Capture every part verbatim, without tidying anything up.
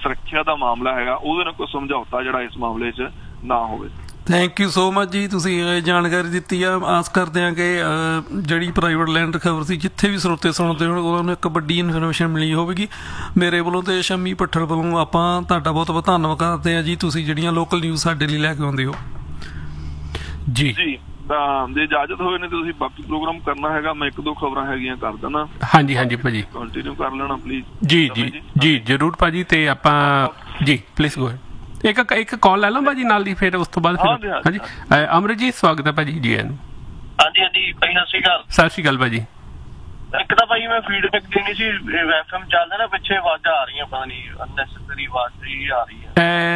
ਸੁਰੱਖਿਆ ਦਾ ਮਾਮਲਾ ਹੈਗਾ ਉਹਦੇ ਨਾਲ ਕੋਈ ਸਮਝੌਤਾ ਜਿਹੜਾ ਇਸ ਮਾਮਲੇ 'ਚ ਨਾ ਹੋਵੇ। ਥੈਂਕ ਯੂ ਸੋ ਮਚ ਜੀ, ਤੁਸੀਂ ਜਾਣਕਾਰੀ ਦਿੱਤੀ ਆ। ਆਸ ਕਰਦੇ ਹਾਂ ਕਿ ਜਿਹੜੀ ਪ੍ਰਾਈਵੇਟ ਲੈਂਡ ਖਬਰ ਸੀ ਜਿੱਥੇ ਵੀ ਸਰੋਤੇ ਸੁਣਦੇ ਹੋਣ ਉਹਨਾਂ ਨੂੰ ਇੱਕ ਵੱਡੀ ਇਨਫੋਰਮੇਸ਼ਨ ਮਿਲੀ ਹੋਵੇਗੀ। ਮੇਰੇ ਵੱਲੋਂ ਤੇ ਸ਼ਮੀ ਭੱਠਲ ਵੱਲੋਂ ਆਪਾਂ ਤੁਹਾਡਾ ਬਹੁਤ ਬਹੁਤ ਧੰਨਵਾਦ ਕਰਦੇ ਹਾਂ ਜੀ, ਤੁਸੀਂ ਜਿਹੜੀਆਂ ਲੋਕਲ ਨਿਊਜ਼ ਸਾਡੇ ਲਈ ਲੈ ਕੇ ਆਉਂਦੇ ਹੋ ਜੀ। ਜੀ ਤਾਂ ਜੇ ਇਜਾਜ਼ਤ ਹੋਵੇ ਨਹੀਂ ਤੁਸੀਂ ਬਾਕੀ ਪ੍ਰੋਗਰਾਮ ਕਰਨਾ ਹੈਗਾ, ਮੈਂ ਇੱਕ ਦੋ ਖਬਰਾਂ ਹੈਗੀਆਂ ਕਰ ਦੇਣਾ। ਹਾਂਜੀ ਹਾਂਜੀ ਭਾਜੀ ਕੰਟੀਨਿਊ ਕਰ ਲੈਣਾ ਪਲੀਜ਼। ਜੀ ਜੀ ਜੀ ਜ਼ਰੂਰ ਭਾਜੀ, ਤੇ ਆਪਾਂ ਜੀ ਪਲੀਜ਼ ਗੋ ਅਹੈਡ। ਇੱਕ ਇੱਕ ਕਾਲ ਲੈ ਲਓ ਭਾਜੀ ਨਾਲ ਦੀ, ਫਿਰ ਉਸ ਤੋਂ ਬਾਅਦ ਫਿਰ ਹਾਂਜੀ ਅਮਰਿਤ ਜੀ ਸਵਾਗਤ ਹੈ ਭਾਜੀ ਜੀ। ਹਾਂਜੀ ਹਾਂਜੀ ਭਾਈ ਸਤਿ ਸ਼੍ਰੀ ਅਕਾਲ। ਸਤਿ ਸ਼੍ਰੀ ਅਕਾਲ ਭਾਜੀ। ਇੱਕ ਤਾਂ ਭਾਈ ਮੈਂ ਫੀਡਬੈਕ ਦੇਣੀ ਸੀ, ਐਫ ਐਮ ਚੱਲਦਾ ਨਾ ਪਿੱਛੇ ਆਵਾਜ਼ਾਂ ਆ ਰਹੀਆਂ, ਪਤਾ ਨਹੀਂ ਅਨਨੈਸੈਸਰੀ ਆਵਾਜ਼ ਹੀ ਆ ਰਹੀ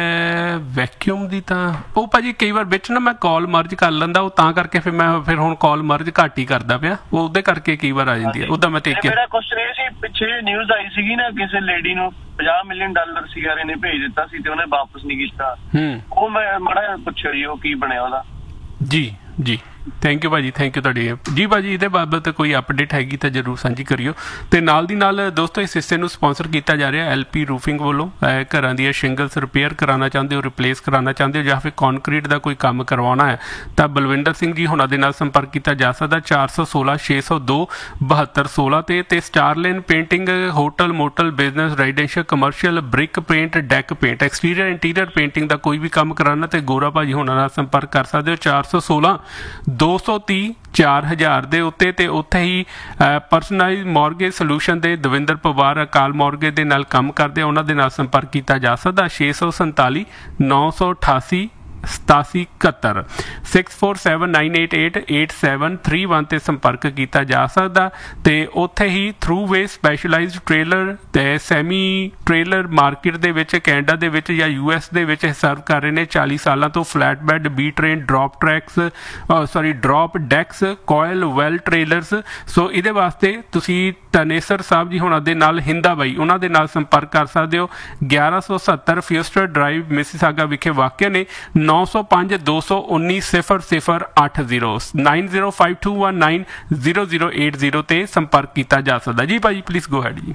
ਹੈ ਵੈਕਿਊਮ ਦੀ। ਤਾਂ ਉਹ ਭਾਜੀ ਕਈ ਵਾਰ ਵਿੱਚ ਨਾ ਮੈਂ ਕਾਲ ਮਰਜ ਕਰ ਲੈਂਦਾ, ਉਹ ਤਾਂ ਕਰਕੇ ਫਿਰ ਮੈਂ ਫਿਰ ਹੁਣ ਕਾਲ ਮਰਜ ਘੱਟ ਹੀ ਕਰਦਾ ਪਿਆ, ਉਹ ਉਹਦੇ ਕਰਕੇ ਕਈ ਵਾਰ ਆ ਜਾਂਦੀ ਹੈ। ਉਹਦਾ ਮੈਂ ਦੇਖ ਕੇ ਮੇਰਾ ਕੁਐਸਚਨ ਇਹ ਸੀ, ਪਿੱਛੇ ਨਿਊਜ਼ ਆਈ ਸੀਗੀ ਨਾ ਕਿਸੇ ਲੇਡੀ ਨੂੰ ਪੰਜਾਹ ਮਿਲੀਅਨ ਡਾਲਰ ਸੀਗਾ ਇਹਨੇ ਭੇਜ ਦਿੱਤਾ ਸੀ ਤੇ ਉਹਨੇ ਵਾਪਸ ਨਹੀਂ ਕੀਤਾ। ਹੂੰ ਉਹ ਮੈਂ ਮਾੜਾ ਪੁੱਛਿਆ ਜੀ ਉਹ ਕੀ ਬਣਿਆ ਉਹਦਾ। ਜੀ ਜੀ ਥੈਂਕ ਯੂ ਭਾਜੀ, ਥੈਂਕ ਯੂ ਤੁਹਾਡੀ ਜੀ ਭਾਜੀ। ਇਹਦੇ ਬਾਬਤ ਕੋਈ ਅਪਡੇਟ ਹੈਗੀ ਤਾਂ ਜ਼ਰੂਰ ਸਾਂਝੀ ਕਰਿਓ। ਤੇ ਨਾਲ ਦੀ ਨਾਲ ਦੋਸਤੋ ਇਸ ਹਿੱਸੇ ਨੂੰ ਸਪਾਂਸਰ ਕੀਤਾ ਜਾ ਰਿਹਾ ਐਲ ਪੀ ਰੂਫਿੰਗ ਵੱਲੋਂ। ਘਰਾਂ ਦੀਆਂ ਸ਼ਿੰਗਲਸ ਰਿਪੇਅਰ ਕਰਾਉਣਾ ਚਾਹੁੰਦੇ ਹੋ, ਰਿਪਲੇਸ ਕਰਾਉਣਾ ਚਾਹੁੰਦੇ ਹੋ, ਜਾਂ ਫਿਰ ਕੰਕਰੀਟ ਦਾ ਕੋਈ ਕੰਮ ਕਰਵਾਉਣਾ ਹੈ ਤਾਂ ਬਲਵਿੰਦਰ ਸਿੰਘ ਜੀ ਹੁਣਾਂ ਦੇ ਨਾਲ ਸੰਪਰਕ ਕੀਤਾ ਜਾ ਸਕਦਾ ਚਾਰ ਸੌ ਸੋਲਾਂ ਛੇ ਸੌ ਦੋ ਬਹੱਤਰ ਸੋਲਾਂ ਤੇ ਤੇ ਸਟਾਰਲੇਨ painting hotel motel business residential commercial brick paint deck paint exterior interior painting ਦਾ ਕੋਈ ਵੀ ਕੰਮ ਕਰਾਉਣਾ ਤੇ ਗੋਰਾ ਭਾਜੀ ਹੁਣਾਂ ਨਾਲ ਸੰਪਰਕ ਕਰ ਸਕਦੇ ਹੋ ਚਾਰ ਸੌ ਸੋਲਾਂ ਦੋ ਸੌ ਤੀਹ ਚਾਰ ਹਜ਼ਾਰ ਦੇ ਉੱਤੇ। ਤੇ ਉੱਥੇ ਹੀ ਪਰਸਨਲਾਈਜ਼ ਮੌਰਗੇਜ ਸੋਲਿਊਸ਼ਨ ਦੇ ਦਵਿੰਦਰ ਪਵਾਰ ਅਕਾਲ ਮੌਰਗੇਜ ਦੇ ਨਾਲ ਕੰਮ ਕਰਦੇ, ਉਹਨਾਂ ਦੇ ਨਾਲ ਸੰਪਰਕ ਕੀਤਾ ਜਾ ਸਕਦਾ ਛੇ ਸੌ ਸੰਤਾਲੀ ਨੌ ਸੌ ਅਠਾਸੀ ਸਤਾਸੀ ਇਕਹੱਤਰ six four seven nine eight eight eight seven three one 'ਤੇ ਸੰਪਰਕ ਕੀਤਾ ਜਾ ਸਕਦਾ। ਤੇ ਉੱਥੇ ਹੀ ਥਰੂ ਵੇ ਸਪੈਸ਼ਲਾਈਜ਼ਡ ਟ੍ਰੇਲਰ ਤੇ ਸੈਮੀ ਟ੍ਰੇਲਰ ਮਾਰਕੀਟ ਦੇ ਵਿੱਚ ਕੈਨੇਡਾ ਦੇ ਵਿੱਚ ਜਾਂ ਯੂ ਐਸ ਦੇ ਵਿੱਚ ਸਰਵ ਕਰ ਰਹੇ ਨੇ ਚਾਲੀ ਸਾਲਾਂ ਤੋਂ flat bed B train drop tracks sorry drop ਡੈਕਸ ਕੋਇਲ ਵੈਲ ਟ੍ਰੇਲਰਸ। ਸੋ ਇਹਦੇ ਵਾਸਤੇ ਤੁਸੀਂ ਤਨੇਸਰ ਸਾਹਿਬ ਜੀ ਹੁਣਾਂ ਦੇ ਨਾਲ ਹਿੰਦਾ ਬਾਈ ਉਹਨਾਂ ਦੇ ਨਾਲ ਸੰਪਰਕ ਕਰ ਸਕਦੇ ਹੋ। ਗਿਆਰਾਂ ਸੌ ਸੱਤਰ ਫਿਊਸਟਰ ਡਰਾਈਵ ਮਿਸੀਸਾਗਾ ਵਿਖੇ ਵਾਕਿਆ ਨੇ। ਨੌ ਸੌ ਪੰਜ ਦੋ ਸੌ ਉੱਨੀ ਸਿਫਰ ਸਿਫਰ ਅੱਠ zero nine zero five to one nine zero zero eight zero 'ਤੇ ਸੰਪਰਕ ਕੀਤਾ ਜਾ ਸਕਦਾ ਜੀ। ਭਾਜੀ ਪਲੀਜ਼ ਗੋ ਹੈਡ ਜੀ।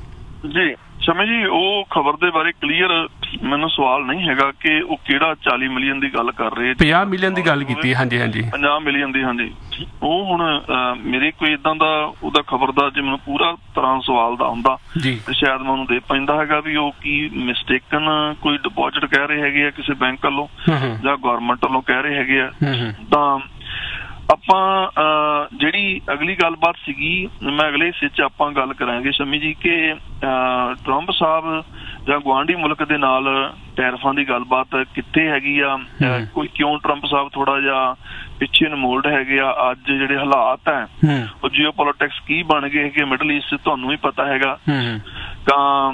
ਜੀ ਸ਼ਮੀ ਜੀ ਉਹ ਖਬਰ ਦੇ ਬਾਰੇ ਕਲੀਅਰ ਮੈਨੂੰ ਸਵਾਲ ਨਹੀਂ ਹੈਗਾ ਕਿ ਉਹ ਕਿਹੜਾ ਚਾਲੀ ਮਿਲੀਅਨ ਦੀ ਗੱਲ ਕਰ ਰਹੇ। ਪੰਜਾਹ ਮਿਲੀਅਨ ਦੀ ਗੱਲ ਕੀਤੀ। ਹਾਂਜੀ ਹਾਂਜੀ ਪੰਜਾਹ ਮਿਲੀਅਨ ਦੀ। ਹਾਂਜੀ ਉਹ ਹੁਣ ਮੇਰੇ ਕੋਈ ਏਦਾਂ ਦਾ ਉਹਦਾ ਖਬਰ ਦਾ ਜੇ ਮੈਨੂੰ ਪੂਰਾ ਤਰ੍ਹਾਂ ਸਵਾਲ ਦਾ ਹੁੰਦਾ ਤੇ ਸ਼ਾਇਦ ਮੈਂ ਉਹਨੂੰ ਦੇ ਪੈਂਦਾ ਹੈਗਾ ਵੀ ਉਹ ਕੀ ਮਿਸਟੇਕਨ ਕੋਈ ਡਿਪੋਜ਼ਿਟ ਕਹਿ ਰਹੇ ਹੈਗੇ ਆ ਕਿਸੇ ਬੈਂਕ ਵੱਲੋਂ ਜਾਂ ਗੌਰਮੈਂਟ ਵੱਲੋਂ ਕਹਿ ਰਹੇ ਹੈਗੇ ਆ। ਤਾਂ ਆਪਾਂ ਜਿਹੜੀ ਅਗਲੀ ਗੱਲਬਾਤ ਸੀਗੀ ਮੈਂ ਅਗਲੇ ਹਿੱਸੇ 'ਚ ਆਪਾਂ ਗੱਲ ਕਰਾਂਗੇ ਸ਼ਮੀ ਜੀ ਕਿ ਟਰੰਪ ਸਾਹਿਬ ਜਾਂ ਗੁਆਂਢੀ ਮੁਲਕ ਦੇ ਨਾਲ ਟੈਰਫਾਂ ਦੀ ਗੱਲਬਾਤ ਕਿੱਥੇ ਹੈਗੀ ਆ, ਕੋਈ ਕਿਉਂ ਟਰੰਪ ਸਾਹਿਬ ਥੋੜਾ ਜਿਹਾ ਪਿੱਛੇ ਇਨਵੋਲਵਡ ਹੈਗੇ ਆ। ਅੱਜ ਜਿਹੜੇ ਹਾਲਾਤ ਹੈ ਉਹ ਜੀਓ ਪੋਲੀਟਿਕਸ ਕੀ ਬਣ ਗਏ ਹੈਗੇ ਮਿਡਲ ਈਸਟ ਤੁਹਾਨੂੰ ਵੀ ਪਤਾ ਹੈਗਾ। ਤਾਂ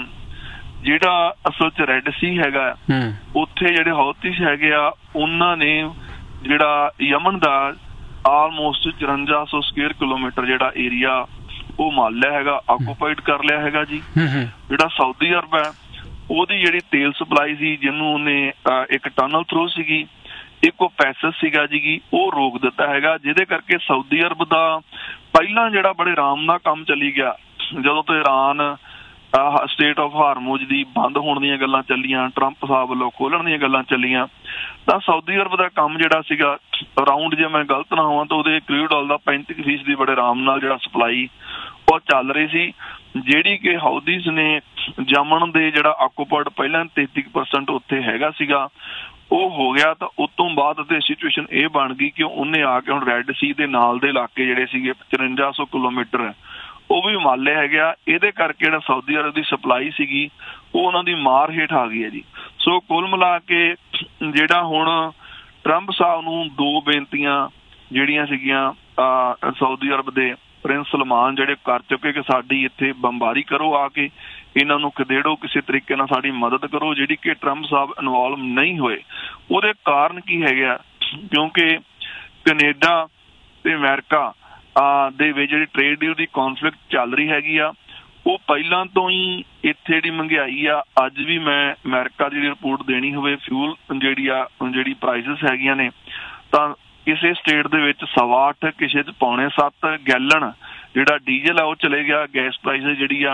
ਜਿਹੜਾ ਅਸਲ 'ਚ ਰੈੱਡ ਸੀ ਹੈਗਾ ਉੱਥੇ ਜਿਹੜੇ ਹੌਥੀਸ ਹੈਗੇ ਆ ਉਹਨਾਂ ਨੇ ਜਿਹੜਾ ਯਮਨ ਦਾ ਆਲਮੋਸਟ ਚੁਰੰਜਾ ਸੌ ਸਕੁਅਰ ਕਿਲੋਮੀਟਰ ਜਿਹੜਾ ਏਰੀਆ ਉਹ ਮੰਨ ਲਿਆ ਹੈਗਾ, ਆਕੂਪਾਈਡ ਕਰ ਲਿਆ ਹੈਗਾ ਜੀ। ਜਿਹੜਾ ਸਾਊਦੀ ਅਰਬ ਹੈ ਉਹਦੀ ਜਿਹੜੀ ਤੇਲ ਸਪਲਾਈ ਸੀ ਜਿਹਨੂੰ ਉਹਨੇ ਇੱਕ ਟਨਲ ਥਰੂ ਸੀਗੀ ਇੱਕ ਉਹ ਪੈਸਸ ਸੀਗਾ ਜੀ ਉਹ ਰੋਕ ਦਿੱਤਾ ਹੈਗਾ, ਜਿਹਦੇ ਕਰਕੇ ਸਾਊਦੀ ਅਰਬ ਦਾ ਪਹਿਲਾਂ ਜਿਹੜਾ ਬੜੇ ਆਰਾਮ ਨਾਲ ਕੰਮ ਚੱਲੀ ਗਿਆ। ਜਦੋਂ ਤੋਂ ਇਰਾਨ ਸਟੇਟ ਆਫ ਹਾਰਮੂਜ਼ ਦੀ ਬੰਦ ਹੋਣ ਦੀਆਂ ਗੱਲਾਂ ਚੱਲੀਆਂ, ਟਰੰਪ ਸਾਹਿਬ ਵੱਲੋਂ ਖੋਲਣ ਦੀਆਂ ਗੱਲਾਂ ਚੱਲੀਆਂ, ਤਾਂ ਸਾਊਦੀ ਅਰਬ ਦਾ ਕੰਮ ਜਿਹੜਾ ਸੀਗਾ ਅਰਾਊਂਡ ਜੇ ਮੈਂ ਗਲਤ ਨਾ ਹੋਵਾਂ ਤਾਂ ਉਹਦੇ ਕਰੂਡ ਆਇਲ ਦਾ ਪੈਂਤੀ ਫੀਸਦੀ ਬੜੇ ਆਰਾਮ ਨਾਲ ਜਿਹੜਾ ਸਪਲਾਈ ਉਹ ਚੱਲ ਰਹੀ ਸੀ। ਜਿਹੜੀ ਕਿ ਹਾਊਦੀਜ਼ ਨੇ ਯਮਨ ਦੇ ਜਿਹੜਾ ਆਕੂਪਾਈਡ ਪਹਿਲਾਂ ਤੇਤੀ ਪਰਸੈਂਟ ਉੱਥੇ ਹੈਗਾ ਸੀਗਾ ਉਹ ਹੋ ਗਿਆ। ਤਾਂ ਉਸ ਤੋਂ ਬਾਅਦ ਤੇ ਸਿਚੁਏਸ਼ਨ ਇਹ ਬਣ ਗਈ ਕਿ ਉਹਨੇ ਆ ਕੇ ਹੁਣ ਰੈੱਡ ਸੀ ਦੇ ਨਾਲ ਦੇ ਇਲਾਕੇ ਜਿਹੜੇ ਸੀਗੇ ਚੁਰੰਜਾ ਸੌ ਕਿਲੋਮੀਟਰ ਉਹ ਵੀ ਮਾਲੇ ਹੈਗੇ ਆ। ਇਹਦੇ ਕਰਕੇ ਜਿਹੜਾ ਸਾਊਦੀ ਅਰਬ ਦੀ ਸਪਲਾਈ ਸੀਗੀ ਉਹ ਉਹਨਾਂ ਦੀ ਮਾਰ ਹੇਠ ਆ ਗਈ ਹੈ ਜੀ। ਸੋ ਕੁੱਲ ਮਿਲਾ ਕੇ ਜਿਹੜਾ ਹੁਣ ਟਰੰਪ ਸਾਹਿਬ ਨੂੰ ਦੋ ਬੇਨਤੀਆਂ ਜਿਹੜੀਆਂ ਸੀਗੀਆਂ ਸਾਊਦੀ ਅਰਬ ਦੇ ਪ੍ਰਿੰਸ ਸਲਮਾਨ ਜਿਹੜੇ ਕਰ ਚੁੱਕੇ ਕਿ ਸਾਡੀ ਇੱਥੇ ਬੰਬਾਰੀ ਕਰੋ, ਆ ਕੇ ਇਹਨਾਂ ਨੂੰ ਖਦੇੜੋ, ਕਿਸੇ ਤਰੀਕੇ ਨਾਲ ਸਾਡੀ ਮਦਦ ਕਰੋ, ਜਿਹੜੀ ਕਿ ਟਰੰਪ ਸਾਹਿਬ ਇਨਵੋਲਵ ਨਹੀਂ ਹੋਏ। ਉਹਦੇ ਕਾਰਨ ਕੀ ਹੈਗਾ ਕਿਉਂਕਿ ਕੈਨੇਡਾ ਤੇ ਅਮਰੀਕਾ ਦੇ ਵਿੱਚ ਜਿਹੜੀ ਟ੍ਰੇਡ ਡੀਲ ਦੀ ਕੌਨਫਲਿਕਟ ਚੱਲ ਰਹੀ ਹੈਗੀ ਆ ਉਹ ਪਹਿਲਾਂ ਤੋਂ ਹੀ ਇੱਥੇ ਜਿਹੜੀ ਮਹਿੰਗਾਈ ਆ ਅੱਜ ਵੀ ਮੈਂ ਅਮਰੀਕਾ ਦੀ ਰਿਪੋਰਟ ਦੇਣੀ ਹੋਵੇ ਫਿਊਲ ਜਿਹੜੀ ਆ ਜਿਹੜੀ ਪ੍ਰਾਈਸਿਸ ਹੈਗੀਆਂ ਨੇ ਤਾਂ ਕਿਸੇ ਸਟੇਟ ਦੇ ਵਿੱਚ ਸਵਾ ਅੱਠ ਕਿਸੇ 'ਚ ਪੌਣੇ ਸੱਤ ਗੈਲਨ ਜਿਹੜਾ ਡੀਜ਼ਲ ਆ ਉਹ ਚਲੇ ਗਿਆ। ਗੈਸ ਪ੍ਰਾਈਸਿਸ ਜਿਹੜੀ ਆ